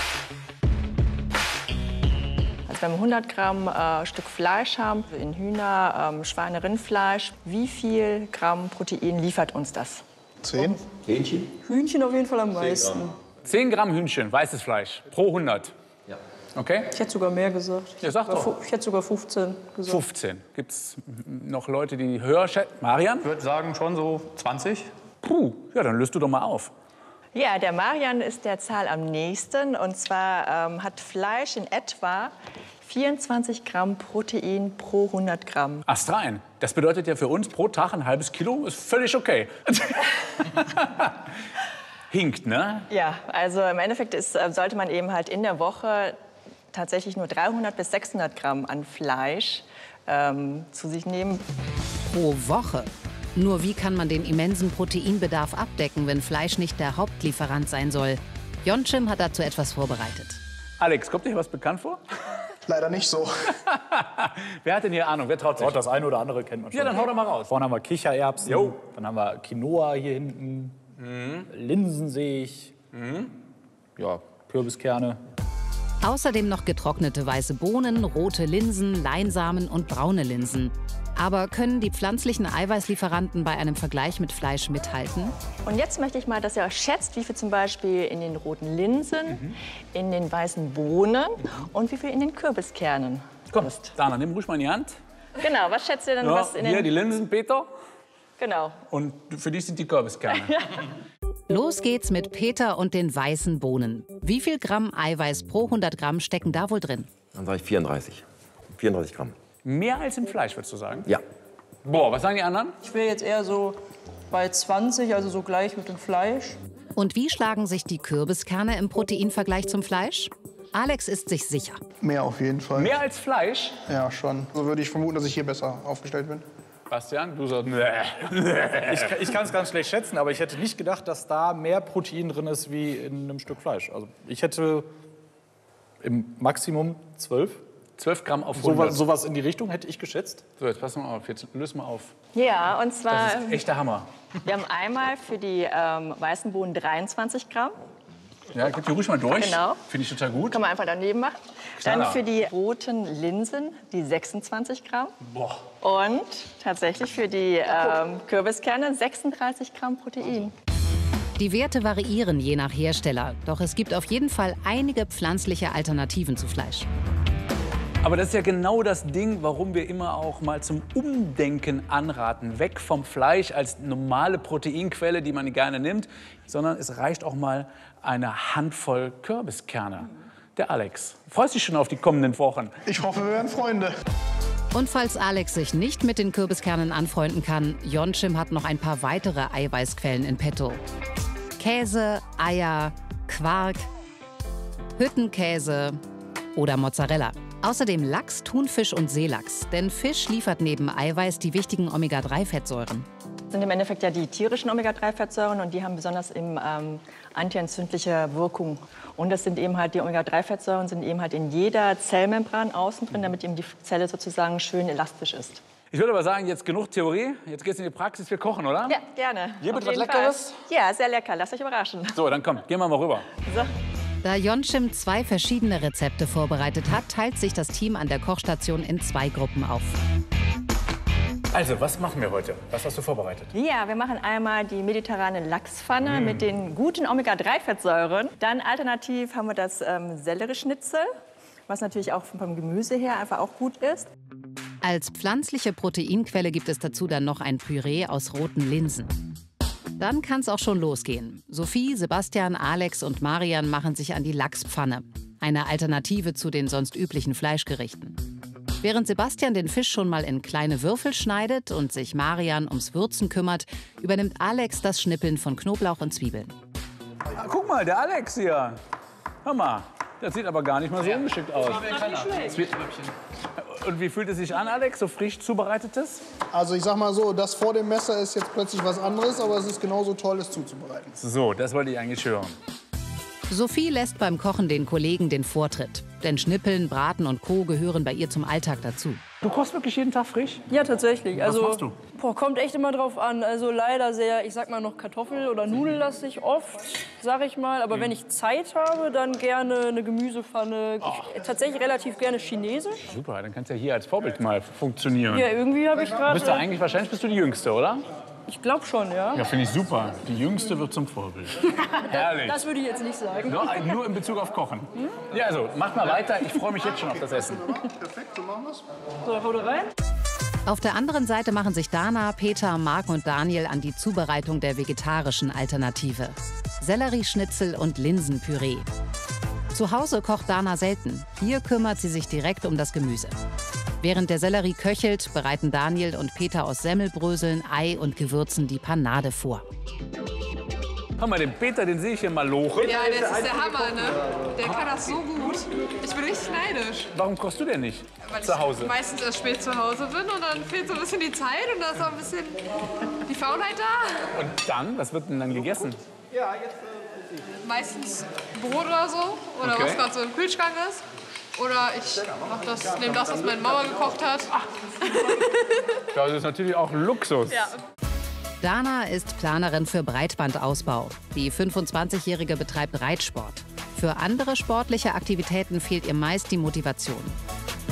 Wenn wir hundert Gramm äh, Stück Fleisch haben, in Hühner, ähm, Schweine, Rindfleisch, wie viel Gramm Protein liefert uns das? Zehn? Hähnchen? Hühnchen auf jeden Fall am meisten. zehn Gramm Hühnchen, weißes Fleisch, pro hundert. Ja. Okay? Ich hätte sogar mehr gesagt. Ja, sag doch. Ich hätte sogar fünfzehn gesagt. fünfzehn. Gibt es noch Leute, die höher schätzen? Marian? Ich würde sagen schon so zwanzig. Puh, ja, dann löst du doch mal auf. Ja, der Marian ist der Zahl am nächsten. Und zwar ähm, hat Fleisch in etwa vierundzwanzig Gramm Protein pro hundert Gramm. Astrein. Das bedeutet ja für uns pro Tag ein halbes Kilo. Ist völlig okay. Hinkt, ne? Ja, also im Endeffekt ist, sollte man eben halt in der Woche tatsächlich nur dreihundert bis sechshundert Gramm an Fleisch ähm, zu sich nehmen. Pro Woche? Nur wie kann man den immensen Proteinbedarf abdecken, wenn Fleisch nicht der Hauptlieferant sein soll? Jonchim hat dazu etwas vorbereitet. Alex, kommt dir was bekannt vor? Leider nicht so. Wer hat denn hier Ahnung? Wer traut sich? Oh, das eine oder andere kennt man schon. Ja, dann hau doch mal raus. Vorne haben wir Kichererbsen, Jo. Dann haben wir Quinoa hier hinten, Mhm. Linsen sehe ich, Mhm. ja, Kürbiskerne. Außerdem noch getrocknete weiße Bohnen, rote Linsen, Leinsamen und braune Linsen. Aber können die pflanzlichen Eiweißlieferanten bei einem Vergleich mit Fleisch mithalten? Und jetzt möchte ich mal, dass ihr euch schätzt, wie viel zum Beispiel in den roten Linsen, Mhm. in den weißen Bohnen und wie viel in den Kürbiskernen. Komm, Dana, nimm ruhig mal in die Hand. Genau, was schätzt ihr denn, Ja, was in den... hier die Linsen, Peter. Genau. Und für dich sind die Kürbiskerne. Los geht's mit Peter und den weißen Bohnen. Wie viel Gramm Eiweiß pro hundert Gramm stecken da wohl drin? Dann sage ich vierunddreißig. vierunddreißig Gramm. Mehr als im Fleisch, würdest du sagen? Ja. Boah, was sagen die anderen? Ich wäre jetzt eher so bei zwanzig, also so gleich mit dem Fleisch. Und wie schlagen sich die Kürbiskerne im Proteinvergleich zum Fleisch? Alex ist sich sicher. Mehr auf jeden Fall. Mehr als Fleisch? Ja, schon. So würde ich vermuten, dass ich hier besser aufgestellt bin. Bastian, du sagst, nee. Ich, ich kann es ganz schlecht schätzen, aber ich hätte nicht gedacht, dass da mehr Protein drin ist wie in einem Stück Fleisch. Also ich hätte im Maximum zwölf. zwölf Gramm auf hundert. Sowas, sowas in die Richtung hätte ich geschätzt. So, jetzt pass mal auf, jetzt löse mal auf. Ja, und zwar... Das ist echter Hammer. Wir haben einmal für die ähm, weißen Bohnen dreiundzwanzig Gramm. Ja, gib die ruhig mal durch. Genau. Finde ich total gut. Kann man einfach daneben machen. Knaller. Dann für die roten Linsen die sechsundzwanzig Gramm. Boah. Und tatsächlich für die ähm, Kürbiskerne sechsunddreißig Gramm Protein. Die Werte variieren je nach Hersteller. Doch es gibt auf jeden Fall einige pflanzliche Alternativen zu Fleisch. Aber das ist ja genau das Ding, warum wir immer auch mal zum Umdenken anraten. Weg vom Fleisch als normale Proteinquelle, die man gerne nimmt, sondern es reicht auch mal eine Handvoll Kürbiskerne. Der Alex. Freust dich schon auf die kommenden Wochen? Ich hoffe, wir werden Freunde. Und falls Alex sich nicht mit den Kürbiskernen anfreunden kann, Jonchim hat noch ein paar weitere Eiweißquellen in petto. Käse, Eier, Quark, Hüttenkäse oder Mozzarella. Außerdem Lachs, Thunfisch und Seelachs. Denn Fisch liefert neben Eiweiß die wichtigen Omega drei Fettsäuren. Das sind im Endeffekt ja die tierischen Omega drei Fettsäuren und die haben besonders im ähm, antientzündliche Wirkung. Und das sind eben halt die Omega drei Fettsäuren sind eben halt in jeder Zellmembran außen drin, damit eben die Zelle sozusagen schön elastisch ist. Ich würde aber sagen, jetzt genug Theorie. Jetzt geht's in die Praxis. Wir kochen, oder? Ja, gerne. Hier Auf wird was jeden Leckeres? Fall. Ja, sehr lecker. Lasst euch überraschen. So, dann komm, gehen wir mal rüber. So. Da Jonchim zwei verschiedene Rezepte vorbereitet hat, teilt sich das Team an der Kochstation in zwei Gruppen auf. Also, was machen wir heute? Was hast du vorbereitet? Ja, wir machen einmal die mediterrane Lachspfanne Mm. mit den guten Omega drei Fettsäuren. Dann alternativ haben wir das ähm, Sellerieschnitzel, was natürlich auch vom Gemüse her einfach auch gut ist. Als pflanzliche Proteinquelle gibt es dazu dann noch ein Püree aus roten Linsen. Dann kann es auch schon losgehen. Sophie, Sebastian, Alex und Marian machen sich an die Lachspfanne. Eine Alternative zu den sonst üblichen Fleischgerichten. Während Sebastian den Fisch schon mal in kleine Würfel schneidet und sich Marian ums Würzen kümmert, übernimmt Alex das Schnippeln von Knoblauch und Zwiebeln. Ah, guck mal, der Alex hier. Hör mal, das sieht aber gar nicht mal so ungeschickt aus. Und wie fühlt es sich an, Alex, so frisch zubereitetes? Also ich sag mal so, das vor dem Messer ist jetzt plötzlich was anderes, aber es ist genauso toll, es zuzubereiten. So, das wollte ich eigentlich hören. Sophie lässt beim Kochen den Kollegen den Vortritt. Denn Schnippeln, Braten und Co. gehören bei ihr zum Alltag dazu. Du kochst wirklich jeden Tag frisch? Ja, tatsächlich. Was Also, machst du? Boah, kommt echt immer drauf an. Also leider sehr, ich sag mal noch Kartoffel- oder Nudellastig oft, sag ich mal. Aber wenn ich Zeit habe, dann gerne eine Gemüsepfanne. Ich, tatsächlich relativ gerne Chinesisch. Super, dann kannst du ja hier als Vorbild mal funktionieren. Ja, irgendwie habe ich gerade... Bist du eigentlich, wahrscheinlich bist du die Jüngste, oder? Ich glaube schon, ja. Ja, finde ich super. Die Jüngste wird zum Vorbild. Herrlich. Das würde ich jetzt nicht sagen. No, nur in Bezug auf Kochen. Ja, also, macht mal weiter. Ich freue mich jetzt schon auf das Essen. Perfekt, so machen wir's. So, hau da rein. Auf der anderen Seite machen sich Dana, Peter, Marc und Daniel an die Zubereitung der vegetarischen Alternative. Sellerieschnitzel und Linsenpüree. Zu Hause kocht Dana selten. Hier kümmert sie sich direkt um das Gemüse. Während der Sellerie köchelt, bereiten Daniel und Peter aus Semmelbröseln, Ei und Gewürzen die Panade vor. Guck mal, den Peter, den sehe ich hier mal lochen. Ja, das ist der Hammer, ne? Der kann das so gut. Ich bin richtig neidisch. Warum kochst du denn nicht Weil zu Hause? ich meistens erst spät zu Hause bin und dann fehlt so ein bisschen die Zeit und da ist auch ein bisschen die Faulheit da. Und dann, was wird denn dann gegessen? Meistens Brot oder so oder Okay. was gerade so im Kühlschrank ist. Oder ich mach das, nehme das, was meine Mama gekocht hat. Das ist natürlich auch Luxus. Ja. Dana ist Planerin für Breitbandausbau. Die fünfundzwanzigjährige betreibt Reitsport. Für andere sportliche Aktivitäten fehlt ihr meist die Motivation.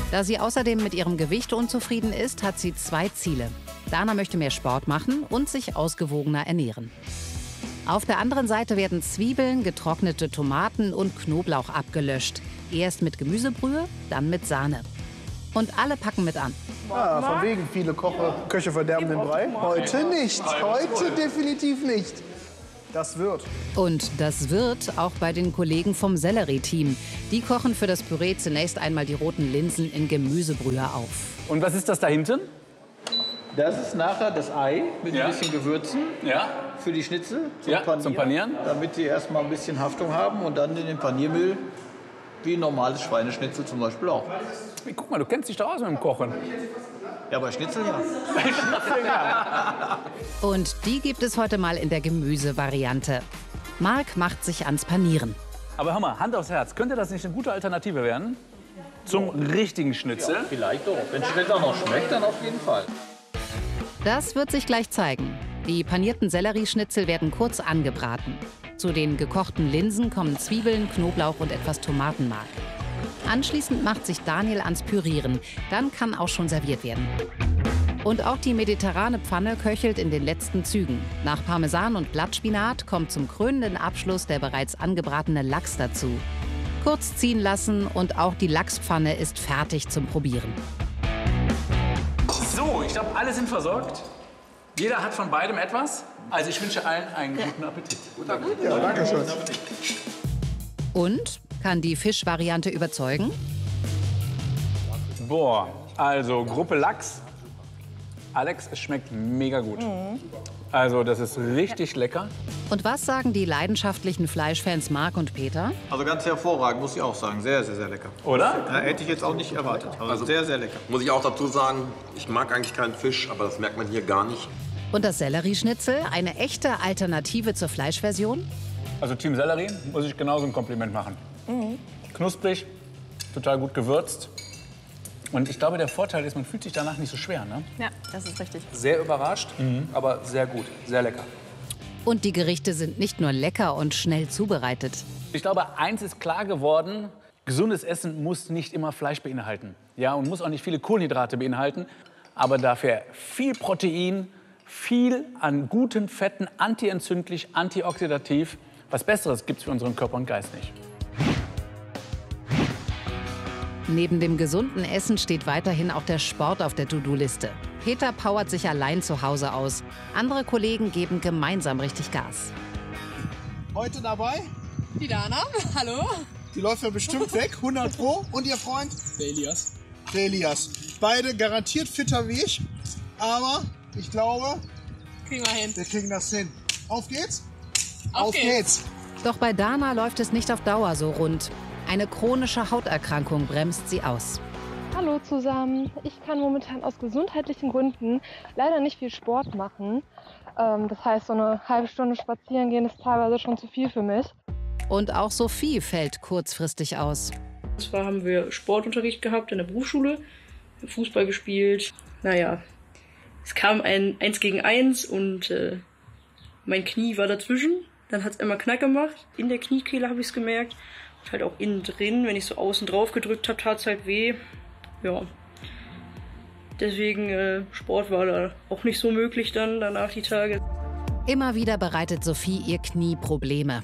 Da sie außerdem mit ihrem Gewicht unzufrieden ist, hat sie zwei Ziele. Dana möchte mehr Sport machen und sich ausgewogener ernähren. Auf der anderen Seite werden Zwiebeln, getrocknete Tomaten und Knoblauch abgelöscht. Erst mit Gemüsebrühe, dann mit Sahne. Und alle packen mit an. Ah, von wegen viele Koche, Köche verderben den Brei. Heute nicht, heute definitiv nicht. Das wird. Und das wird auch bei den Kollegen vom Sellerie-Team. Die kochen für das Püree zunächst einmal die roten Linsen in Gemüsebrühe auf. Und was ist das da hinten? Das ist nachher das Ei mit Ja. ein bisschen Gewürzen Ja. für die Schnitzel zum, Ja, Panieren, zum Panieren. damit die erstmal ein bisschen Haftung haben und dann in den Paniermehl wie ein normales Schweineschnitzel zum Beispiel auch. Hey, guck mal, du kennst dich doch aus mit dem Kochen. Ja, bei Schnitzel ja. Und die gibt es heute mal in der Gemüsevariante. Marc macht sich ans Panieren. Aber hör mal, Hand aufs Herz, könnte das nicht eine gute Alternative werden? Zum richtigen Schnitzel? Ja, vielleicht doch. Wenn es auch noch schmeckt, dann auf jeden Fall. Das wird sich gleich zeigen. Die panierten Sellerieschnitzel werden kurz angebraten. Zu den gekochten Linsen kommen Zwiebeln, Knoblauch und etwas Tomatenmark. Anschließend macht sich Daniel ans Pürieren. Dann kann auch schon serviert werden. Und auch die mediterrane Pfanne köchelt in den letzten Zügen. Nach Parmesan und Blattspinat kommt zum krönenden Abschluss der bereits angebratene Lachs dazu. Kurz ziehen lassen und auch die Lachspfanne ist fertig zum Probieren. So, ich glaube, alle sind versorgt. Jeder hat von beidem etwas. Also ich wünsche allen einen guten Appetit. Ja, danke schön. Und? Kann die Fischvariante überzeugen? Boah, also Gruppe Lachs. Alex, es schmeckt mega gut. Also das ist richtig lecker. Und was sagen die leidenschaftlichen Fleischfans Marc und Peter? Also ganz hervorragend, muss ich auch sagen. Sehr, sehr, sehr lecker. Oder? Ja, hätte ich jetzt auch nicht erwartet. Also, Also- sehr, sehr lecker. Muss ich auch dazu sagen, ich mag eigentlich keinen Fisch, aber das merkt man hier gar nicht. Und das Sellerieschnitzel, eine echte Alternative zur Fleischversion? Also Team Sellerie muss ich genauso ein Kompliment machen. Knusprig, total gut gewürzt. Und ich glaube, der Vorteil ist, man fühlt sich danach nicht so schwer. Ne? Ja, das ist richtig. Sehr überrascht, aber sehr gut, sehr lecker. Und die Gerichte sind nicht nur lecker und schnell zubereitet. Ich glaube, eins ist klar geworden, gesundes Essen muss nicht immer Fleisch beinhalten. Ja, und muss auch nicht viele Kohlenhydrate beinhalten. Aber dafür viel Protein, viel an guten Fetten, antientzündlich, antioxidativ. Was Besseres gibt es für unseren Körper und Geist nicht. Neben dem gesunden Essen steht weiterhin auch der Sport auf der To-Do-Liste. Peter powert sich allein zu Hause aus. Andere Kollegen geben gemeinsam richtig Gas. Heute dabei, Die Dana, hallo. die läuft ja bestimmt weg, hundert Pro. Und ihr Freund? Der Elias. Der Elias. Beide garantiert fitter wie ich, aber ich glaube, Kriegen wir hin. wir kriegen das hin. Auf geht's? Auf geht's. Doch bei Dana läuft es nicht auf Dauer so rund. Eine chronische Hauterkrankung bremst sie aus. Hallo zusammen. Ich kann momentan aus gesundheitlichen Gründen leider nicht viel Sport machen. Ähm, das heißt, so eine halbe Stunde spazieren gehen ist teilweise schon zu viel für mich. Und auch Sophie fällt kurzfristig aus. Zwar haben wir Sportunterricht gehabt in der Berufsschule, Fußball gespielt. Naja, es kam ein eins gegen eins und äh, mein Knie war dazwischen. Dann hat es einmal Knack gemacht. In der Kniekehle habe ich es gemerkt. Und halt auch innen drin, wenn ich so außen drauf gedrückt habe, tat es halt weh. Ja. Deswegen äh, Sport war da auch nicht so möglich dann danach die Tage. Immer wieder bereitet Sophie ihr Knie Probleme.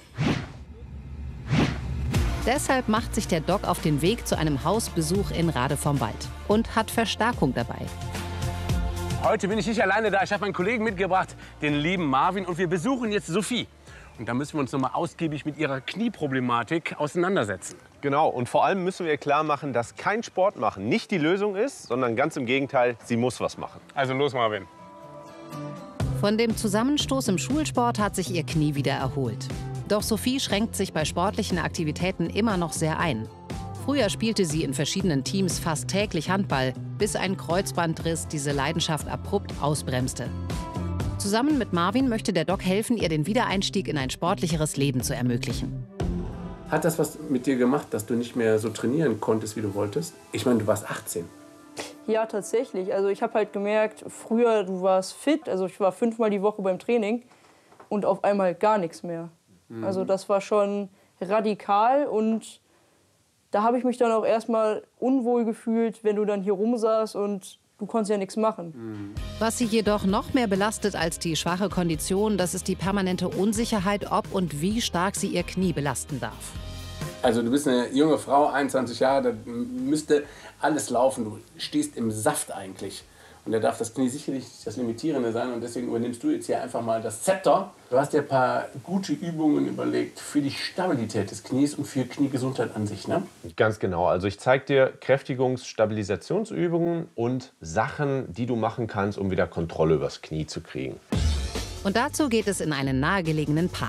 Deshalb macht sich der Doc auf den Weg zu einem Hausbesuch in Rade vom Wald und hat Verstärkung dabei. Heute bin ich nicht alleine da. Ich habe meinen Kollegen mitgebracht, den lieben Marvin. Und wir besuchen jetzt Sophie. Und da müssen wir uns noch mal ausgiebig mit ihrer Knieproblematik auseinandersetzen. Genau, und vor allem müssen wir klar machen, dass kein Sport machen nicht die Lösung ist, sondern ganz im Gegenteil, sie muss was machen. Also los, Marvin. Von dem Zusammenstoß im Schulsport hat sich ihr Knie wieder erholt. Doch Sophie schränkt sich bei sportlichen Aktivitäten immer noch sehr ein. Früher spielte sie in verschiedenen Teams fast täglich Handball, bis ein Kreuzbandriss diese Leidenschaft abrupt ausbremste. Zusammen mit Marvin möchte der Doc helfen, ihr den Wiedereinstieg in ein sportlicheres Leben zu ermöglichen. Hat das was mit dir gemacht, dass du nicht mehr so trainieren konntest, wie du wolltest? Ich meine, du warst achtzehn. Ja, tatsächlich. Also ich habe halt gemerkt, früher du warst fit, also ich war fünfmal die Woche beim Training und auf einmal gar nichts mehr. Mhm. Also das war schon radikal und da habe ich mich dann auch erstmal unwohl gefühlt, wenn du dann hier rumsaßt und du konntest ja nichts machen. Was sie jedoch noch mehr belastet als die schwache Kondition, das ist die permanente Unsicherheit, ob und wie stark sie ihr Knie belasten darf. Also du bist eine junge Frau, einundzwanzig Jahre, da müsste alles laufen. Du stehst im Saft eigentlich. Und da darf das Knie sicherlich das Limitierende sein. Und deswegen übernimmst du jetzt hier einfach mal das Zepter. Du hast dir ein paar gute Übungen überlegt für die Stabilität des Knies und für Kniegesundheit an sich, ne? Ganz genau. Also ich zeige dir Kräftigungs-, Stabilisationsübungen und Sachen, die du machen kannst, um wieder Kontrolle übers Knie zu kriegen. Und dazu geht es in einen nahegelegenen Park.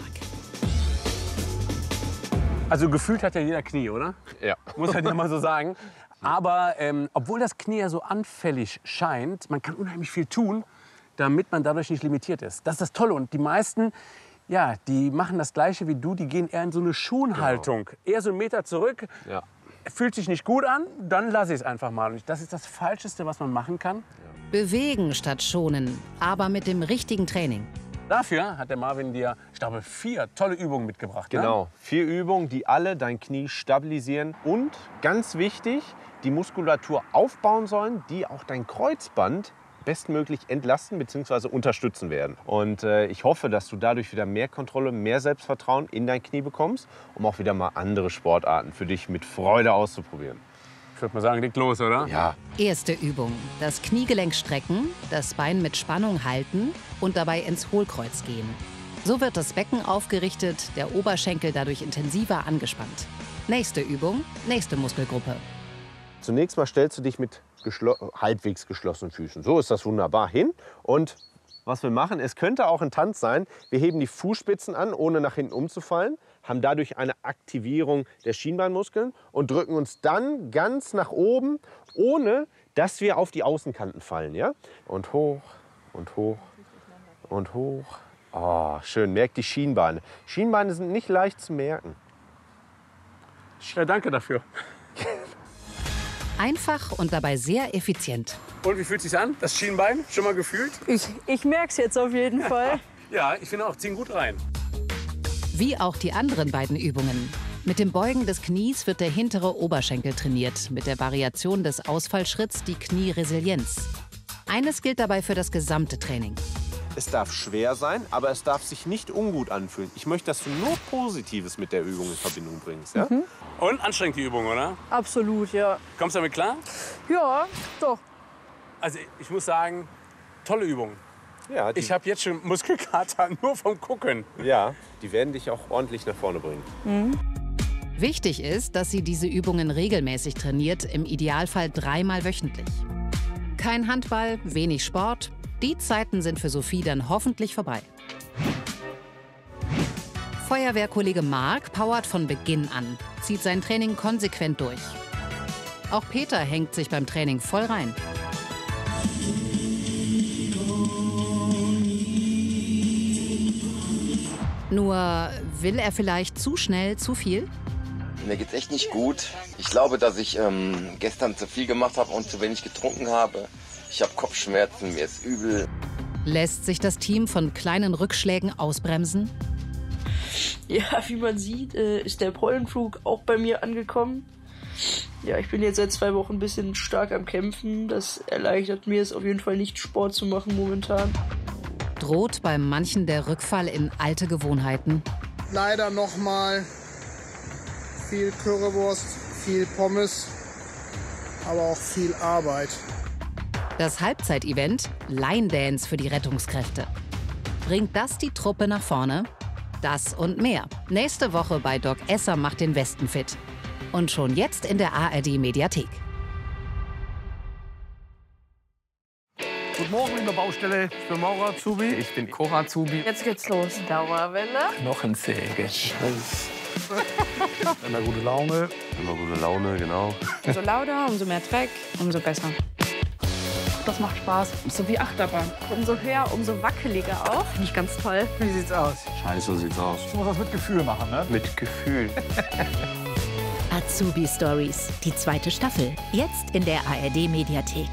Also gefühlt hat ja jeder Knie, oder? Ja. Muss halt ja mal so sagen. Aber ähm, obwohl das Knie ja so anfällig scheint, man kann unheimlich viel tun, damit man dadurch nicht limitiert ist. Das ist das Tolle. Und die meisten, ja, die machen das Gleiche wie du. Die gehen eher in so eine Schonhaltung. Genau. Eher so einen Meter zurück. Ja. Fühlt sich nicht gut an, dann lasse ich es einfach mal. Und das ist das Falscheste, was man machen kann. Bewegen statt schonen, aber mit dem richtigen Training. Dafür hat der Marvin dir, ich glaube, vier tolle Übungen mitgebracht. Genau, ne? Vier Übungen, die alle dein Knie stabilisieren und, ganz wichtig, die Muskulatur aufbauen sollen, die auch dein Kreuzband bestmöglich entlasten bzw. unterstützen werden. Und äh, ich hoffe, dass du dadurch wieder mehr Kontrolle, mehr Selbstvertrauen in dein Knie bekommst, um auch wieder mal andere Sportarten für dich mit Freude auszuprobieren. Ich würde mal sagen, legt los, oder? Ja. Erste Übung. Das Kniegelenk strecken, das Bein mit Spannung halten und dabei ins Hohlkreuz gehen. So wird das Becken aufgerichtet, der Oberschenkel dadurch intensiver angespannt. Nächste Übung, nächste Muskelgruppe. Zunächst mal stellst du dich mit geschlo- halbwegs geschlossenen Füßen. So ist das wunderbar hin. Und was wir machen, es könnte auch ein Tanz sein. Wir heben die Fußspitzen an, ohne nach hinten umzufallen, haben dadurch eine Aktivierung der Schienbeinmuskeln und drücken uns dann ganz nach oben, ohne dass wir auf die Außenkanten fallen. Ja? Und hoch und hoch und hoch. Oh, schön, merkt die Schienbeine. Schienbeine sind nicht leicht zu merken. Ja, danke dafür. Einfach und dabei sehr effizient. Und wie fühlt es sich an, das Schienbein? Schon mal gefühlt? Ich, ich merke es jetzt auf jeden Fall. Ja, ich finde auch, ziehen gut rein. Wie auch die anderen beiden Übungen. Mit dem Beugen des Knies wird der hintere Oberschenkel trainiert, mit der Variation des Ausfallschritts die Knieresilienz. Eines gilt dabei für das gesamte Training. Es darf schwer sein, aber es darf sich nicht ungut anfühlen. Ich möchte, dass du nur Positives mit der Übung in Verbindung bringst. Ja? Mhm. Und anstrengend die Übung, oder? Absolut, ja. Kommst du damit klar? Ja, doch. Also ich muss sagen, tolle Übung. Ja, ich habe jetzt schon Muskelkater nur vom Gucken. Ja, die werden dich auch ordentlich nach vorne bringen. Mhm. Wichtig ist, dass sie diese Übungen regelmäßig trainiert, im Idealfall dreimal wöchentlich. Kein Handball, wenig Sport. Die Zeiten sind für Sophie dann hoffentlich vorbei. Feuerwehrkollege Marc powert von Beginn an, zieht sein Training konsequent durch. Auch Peter hängt sich beim Training voll rein. Nur will er vielleicht zu schnell zu viel? Mir geht's echt nicht gut. Ich glaube, dass ich ähm, gestern zu viel gemacht habe und zu wenig getrunken habe. Ich habe Kopfschmerzen, mir ist übel. Lässt sich das Team von kleinen Rückschlägen ausbremsen? Ja, wie man sieht, ist der Pollenflug auch bei mir angekommen. Ja, ich bin jetzt seit zwei Wochen ein bisschen stark am Kämpfen. Das erleichtert mir es auf jeden Fall nicht, Sport zu machen momentan. Droht bei manchen der Rückfall in alte Gewohnheiten? Leider noch mal viel Currywurst, viel Pommes, aber auch viel Arbeit. Das Halbzeitevent Line Dance für die Rettungskräfte. Bringt das die Truppe nach vorne? Das und mehr. Nächste Woche bei Doc Esser macht den Westen fit. Und schon jetzt in der A R D-Mediathek. Guten Morgen, liebe Baustelle. Ich bin Maurer Azubi. Ich bin Cora Azubi. Jetzt geht's los. Dauerwelle. Knochensäge. Immer gute Laune. Immer gute Laune, genau. Umso lauter, umso mehr Dreck, umso besser. Das macht Spaß. So wie Achterbahn. Umso höher, umso wackeliger auch. Finde ich ganz toll. Wie sieht's aus? Scheiße sieht's aus. Ich muss das mit Gefühl machen, ne? Mit Gefühl. Azubi Stories, die zweite Staffel. Jetzt in der A R D-Mediathek.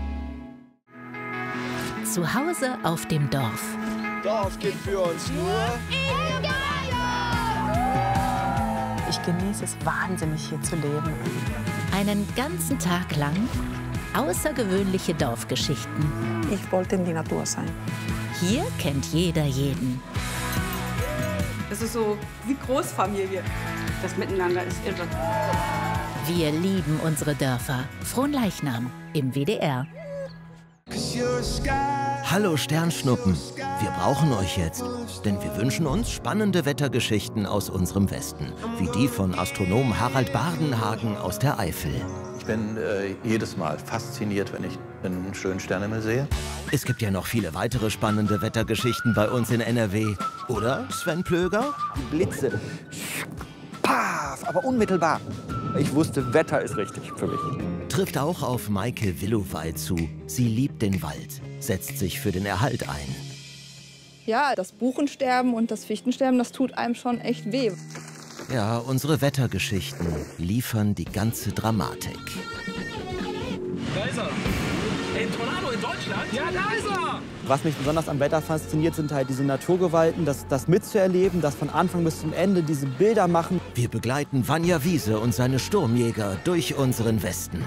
Zu Hause auf dem Dorf. Dorf gibt für uns nur... Ich genieße es wahnsinnig, hier zu leben. Einen ganzen Tag lang außergewöhnliche Dorfgeschichten. Ich wollte in die Natur sein. Hier kennt jeder jeden. Es ist so wie Großfamilie. Das Miteinander ist irre. Wir lieben unsere Dörfer. Fronleichnam im W D R. Hallo Sternschnuppen, wir brauchen euch jetzt, denn wir wünschen uns spannende Wettergeschichten aus unserem Westen, wie die von Astronom Harald Bardenhagen aus der Eifel. Ich bin äh, jedes Mal fasziniert, wenn ich einen schönen Sternenhimmel sehe. Es gibt ja noch viele weitere spannende Wettergeschichten bei uns in N R W. Oder, Sven Plöger? Die Blitze. Paf, aber unmittelbar. Ich wusste, Wetter ist richtig für mich. Trifft auch auf Maike Willowald zu. Sie liebt den Wald, setzt sich für den Erhalt ein. Ja, das Buchensterben und das Fichtensterben, das tut einem schon echt weh. Ja, unsere Wettergeschichten liefern die ganze Dramatik. Da ist er. Ein Tornado in Deutschland? Ja, da ist er! Was mich besonders am Wetter fasziniert, sind halt diese Naturgewalten, das, das mitzuerleben, das von Anfang bis zum Ende, diese Bilder machen. Wir begleiten Vanja Wiese und seine Sturmjäger durch unseren Westen.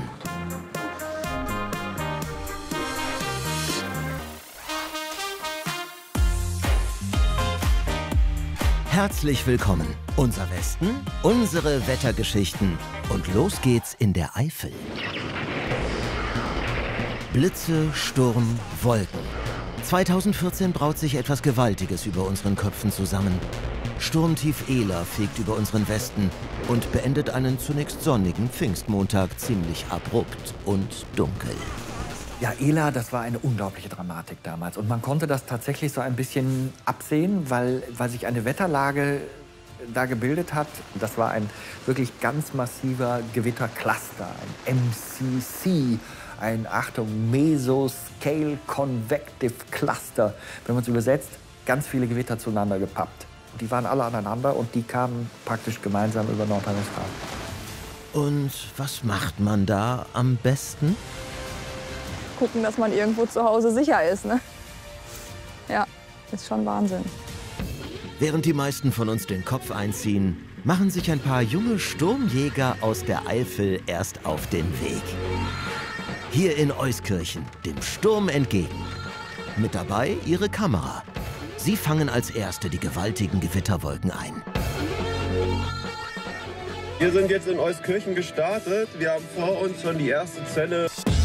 Herzlich willkommen. Unser Westen, unsere Wettergeschichten. Und los geht's in der Eifel. Blitze, Sturm, Wolken. zweitausendvierzehn braut sich etwas Gewaltiges über unseren Köpfen zusammen. Sturmtief Ela fegt über unseren Westen und beendet einen zunächst sonnigen Pfingstmontag ziemlich abrupt und dunkel. Ja, Ela, das war eine unglaubliche Dramatik damals. Und man konnte das tatsächlich so ein bisschen absehen, weil, weil sich eine Wetterlage da gebildet hat. Das war ein wirklich ganz massiver Gewittercluster, ein M C C. Ein, Achtung, Mesoscale Convective Cluster. Wenn man es übersetzt, ganz viele Gewitter zueinander gepappt. Die waren alle aneinander und die kamen praktisch gemeinsam über Nordrhein-Westfalen. Und was macht man da am besten? Gucken, dass man irgendwo zu Hause sicher ist, ne? Ja, ist schon Wahnsinn. Während die meisten von uns den Kopf einziehen, machen sich ein paar junge Sturmjäger aus der Eifel erst auf den Weg. Hier in Euskirchen, dem Sturm entgegen. Mit dabei ihre Kamera. Sie fangen als Erste die gewaltigen Gewitterwolken ein. Wir sind jetzt in Euskirchen gestartet. Wir haben vor uns schon die erste Zelle.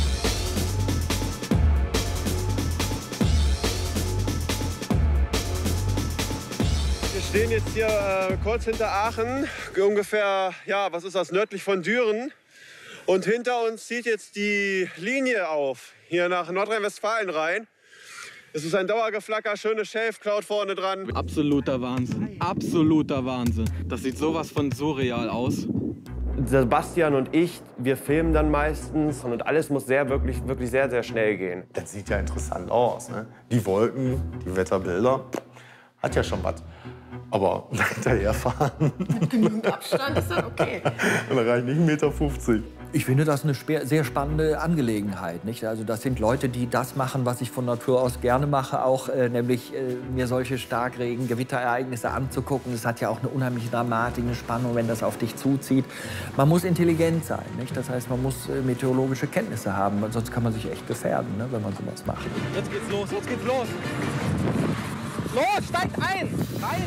Wir stehen jetzt hier äh, kurz hinter Aachen, ungefähr, ja, was ist das, nördlich von Düren. Und hinter uns zieht jetzt die Linie auf, hier nach Nordrhein-Westfalen rein. Es ist ein Dauergeflacker, schöne Schelfcloud vorne dran. Absoluter Wahnsinn, absoluter Wahnsinn. Das sieht sowas von surreal aus. Sebastian und ich, wir filmen dann meistens und alles muss sehr, wirklich, wirklich sehr, sehr schnell gehen. Das sieht ja interessant aus, ne? Die Wolken, die Wetterbilder, hat ja schon was. Aber hinterherfahren. Mit genügend Abstand ist das okay. Und da reicht nicht ein Meter fünfzig. Ich finde das eine sehr spannende Angelegenheit. Nicht? Also das sind Leute, die das machen, was ich von Natur aus gerne mache, auch äh, nämlich äh, mir solche Starkregen, Gewitterereignisse anzugucken. Das hat ja auch eine unheimliche Dramatik, eine Spannung, wenn das auf dich zuzieht. Man muss intelligent sein. Nicht? Das heißt, man muss äh, meteorologische Kenntnisse haben, sonst kann man sich echt gefährden, ne, wenn man sowas macht. Jetzt geht's los, jetzt geht's los. Los, steigt ein! Rein!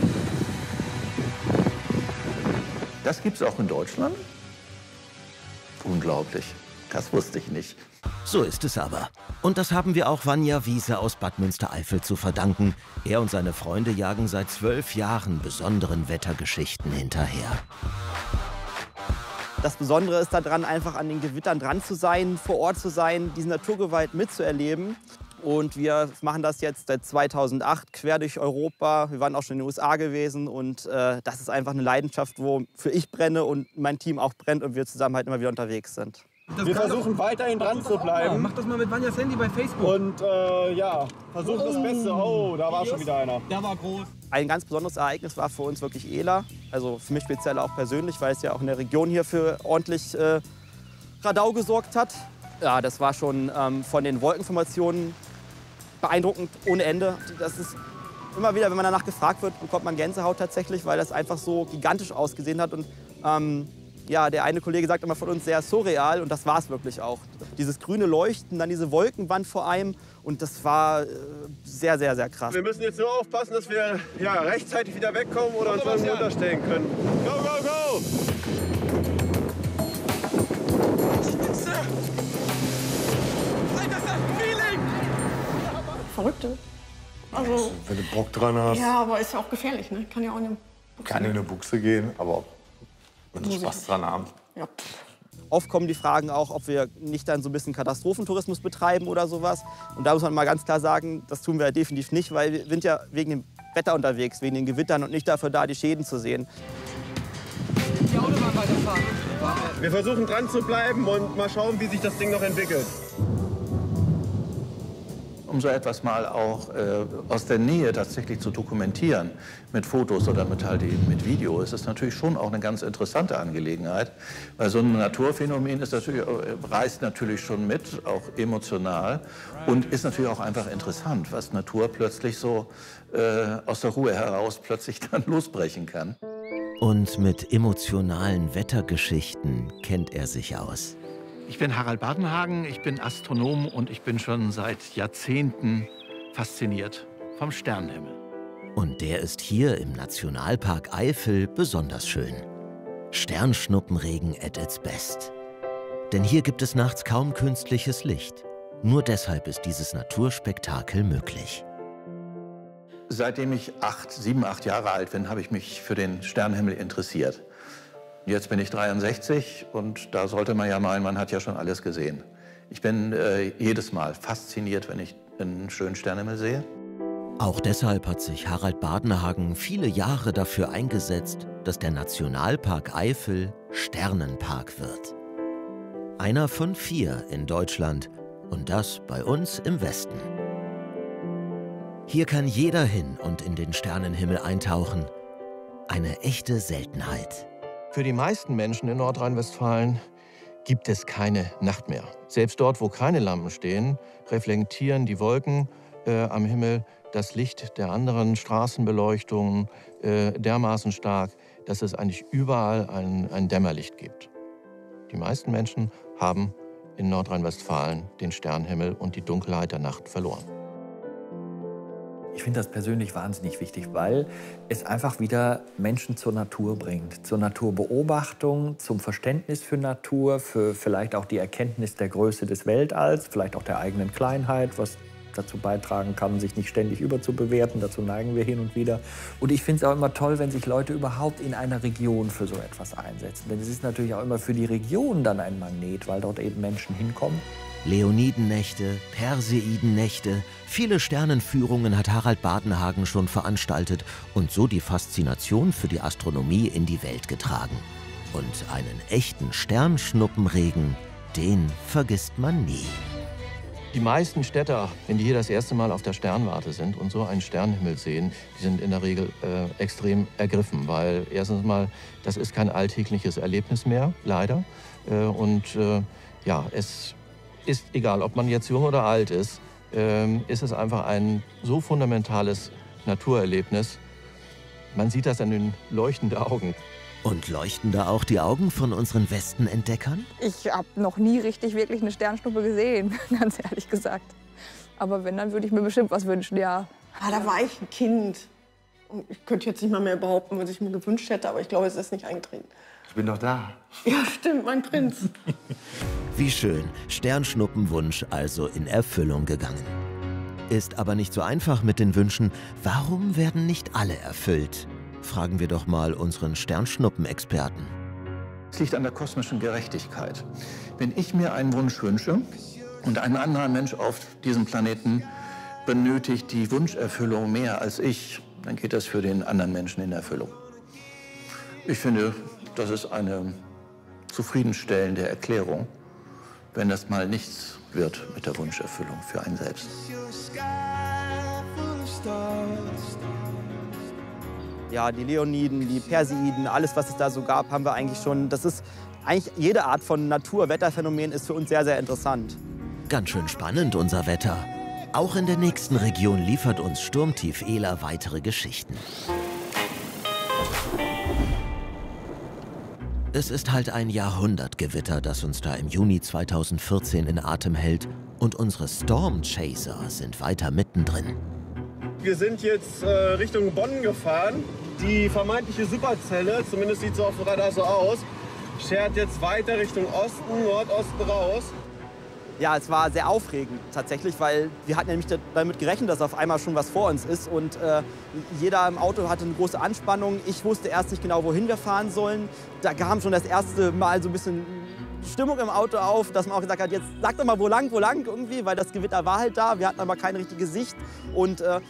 Das gibt's auch in Deutschland? Unglaublich. Das wusste ich nicht. So ist es aber. Und das haben wir auch Vanja Wiese aus Bad Münstereifel zu verdanken. Er und seine Freunde jagen seit zwölf Jahren besonderen Wettergeschichten hinterher. Das Besondere ist daran, einfach an den Gewittern dran zu sein, vor Ort zu sein, diese Naturgewalt mitzuerleben. Und wir machen das jetzt seit zweitausendacht quer durch Europa. Wir waren auch schon in den U S A gewesen. Und äh, das ist einfach eine Leidenschaft, wofür ich brenne und mein Team auch brennt und wir zusammen halt immer wieder unterwegs sind. Das wir versuchen weiterhin dran zu bleiben. Mach das mal mit Vanjas Handy bei Facebook. Und äh, ja, versuchen das Beste. Oh, da war schon wieder einer. Der war groß. Ein ganz besonderes Ereignis war für uns wirklich Ela. Also für mich speziell auch persönlich, weil es ja auch in der Region hier für ordentlich äh, Radau gesorgt hat. Ja, das war schon ähm, von den Wolkenformationen beeindruckend ohne Ende. Das ist immer wieder, wenn man danach gefragt wird, bekommt man Gänsehaut tatsächlich, weil das einfach so gigantisch ausgesehen hat. Und Ähm, ja, der eine Kollege sagt immer von uns sehr surreal und das war es wirklich auch. Dieses grüne Leuchten, dann diese Wolkenwand vor einem und das war äh, sehr, sehr, sehr krass. Wir müssen jetzt nur aufpassen, dass wir ja, rechtzeitig wieder wegkommen oder uns irgendwo unterstellen können. Go, go, go! Verrückte. Also, wenn du Bock dran hast, ja, aber ist ja auch gefährlich, ne? Kann ja auch in eine Buchse kann in eine Buchse gehen, aber wenn du Muss ich Spaß dran hast. Ja. Oft kommen die Fragen auch, ob wir nicht dann so ein bisschen Katastrophentourismus betreiben oder sowas. Und da muss man mal ganz klar sagen, das tun wir definitiv nicht, weil wir sind ja wegen dem Wetter unterwegs, wegen den Gewittern und nicht dafür da, die Schäden zu sehen. Die Autobahn weiterfahren. Wir versuchen dran zu bleiben und mal schauen, wie sich das Ding noch entwickelt. Um so etwas mal auch äh, aus der Nähe tatsächlich zu dokumentieren, mit Fotos oder mit halt eben mit Video, ist es natürlich schon auch eine ganz interessante Angelegenheit. Weil so ein Naturphänomen ist natürlich, reißt natürlich schon mit, auch emotional und ist natürlich auch einfach interessant, was Natur plötzlich so äh, aus der Ruhe heraus plötzlich dann losbrechen kann. Und mit emotionalen Wettergeschichten kennt er sich aus. Ich bin Harald Badenhagen, ich bin Astronom und ich bin schon seit Jahrzehnten fasziniert vom Sternenhimmel. Und der ist hier im Nationalpark Eifel besonders schön. Sternschnuppenregen at its best. Denn hier gibt es nachts kaum künstliches Licht. Nur deshalb ist dieses Naturspektakel möglich. Seitdem ich acht, sieben, acht Jahre alt bin, habe ich mich für den Sternenhimmel interessiert. Jetzt bin ich dreiundsechzig und da sollte man ja meinen, man hat ja schon alles gesehen. Ich bin äh, jedes Mal fasziniert, wenn ich einen schönen Sternenhimmel sehe. Auch deshalb hat sich Harald Badenhagen viele Jahre dafür eingesetzt, dass der Nationalpark Eifel Sternenpark wird. Einer von vier in Deutschland und das bei uns im Westen. Hier kann jeder hin und in den Sternenhimmel eintauchen. Eine echte Seltenheit. Für die meisten Menschen in Nordrhein-Westfalen gibt es keine Nacht mehr. Selbst dort, wo keine Lampen stehen, reflektieren die Wolken äh, am Himmel das Licht der anderen Straßenbeleuchtungen äh, dermaßen stark, dass es eigentlich überall ein, ein Dämmerlicht gibt. Die meisten Menschen haben in Nordrhein-Westfalen den Sternenhimmel und die Dunkelheit der Nacht verloren. Ich finde das persönlich wahnsinnig wichtig, weil es einfach wieder Menschen zur Natur bringt. Zur Naturbeobachtung, zum Verständnis für Natur, für vielleicht auch die Erkenntnis der Größe des Weltalls, vielleicht auch der eigenen Kleinheit, was dazu beitragen kann, sich nicht ständig überzubewerten. Dazu neigen wir hin und wieder. Und ich finde es auch immer toll, wenn sich Leute überhaupt in einer Region für so etwas einsetzen. Denn es ist natürlich auch immer für die Region dann ein Magnet, weil dort eben Menschen hinkommen. Leonidennächte, Perseidennächte, viele Sternenführungen hat Harald Badenhagen schon veranstaltet und so die Faszination für die Astronomie in die Welt getragen. Und einen echten Sternschnuppenregen, den vergisst man nie. Die meisten Städter, wenn die hier das erste Mal auf der Sternwarte sind und so einen Sternenhimmel sehen, die sind in der Regel äh, extrem ergriffen, weil erstens mal, das ist kein alltägliches Erlebnis mehr, leider. Äh, und äh, ja, es ist egal, ob man jetzt jung oder alt ist, ähm, ist es einfach ein so fundamentales Naturerlebnis. Man sieht das an den leuchtenden Augen. Und leuchten da auch die Augen von unseren Westenentdeckern? Ich habe noch nie richtig wirklich eine Sternschnuppe gesehen, ganz ehrlich gesagt. Aber wenn, dann würde ich mir bestimmt was wünschen, ja. Ah, da war ich ein Kind. Und ich könnte jetzt nicht mal mehr behaupten, was ich mir gewünscht hätte, aber ich glaube, es ist nicht eingetreten. Ich bin doch da. Ja, stimmt, mein Prinz. Wie schön, Sternschnuppenwunsch also in Erfüllung gegangen. Ist aber nicht so einfach mit den Wünschen. Warum werden nicht alle erfüllt? Fragen wir doch mal unseren Sternschnuppenexperten. Es liegt an der kosmischen Gerechtigkeit. Wenn ich mir einen Wunsch wünsche und ein anderer Mensch auf diesem Planeten benötigt die Wunscherfüllung mehr als ich, dann geht das für den anderen Menschen in Erfüllung. Ich finde, das ist eine zufriedenstellende Erklärung, wenn das mal nichts wird mit der Wunscherfüllung für einen selbst. Ja, die Leoniden, die Perseiden, alles, was es da so gab, haben wir eigentlich schon. Das ist eigentlich jede Art von Natur-Wetterphänomen ist für uns sehr, sehr interessant. Ganz schön spannend, unser Wetter. Auch in der nächsten Region liefert uns Sturmtief Ela weitere Geschichten. Es ist halt ein Jahrhundertgewitter, das uns da im Juni zweitausendvierzehn in Atem hält. Und unsere Storm Chaser sind weiter mittendrin. Wir sind jetzt äh, Richtung Bonn gefahren. Die vermeintliche Superzelle, zumindest sieht es auf dem Radar so aus, schert jetzt weiter Richtung Osten, Nordosten raus. Ja, es war sehr aufregend tatsächlich, weil wir hatten nämlich damit gerechnet, dass auf einmal schon was vor uns ist. Und äh, jeder im Auto hatte eine große Anspannung. Ich wusste erst nicht genau, wohin wir fahren sollen. Da kam schon das erste Mal so ein bisschen Stimmung im Auto auf, dass man auch gesagt hat, jetzt sag doch mal, wo lang, wo lang irgendwie, weil das Gewitter war halt da. Wir hatten aber keine richtige Sicht. Und äh,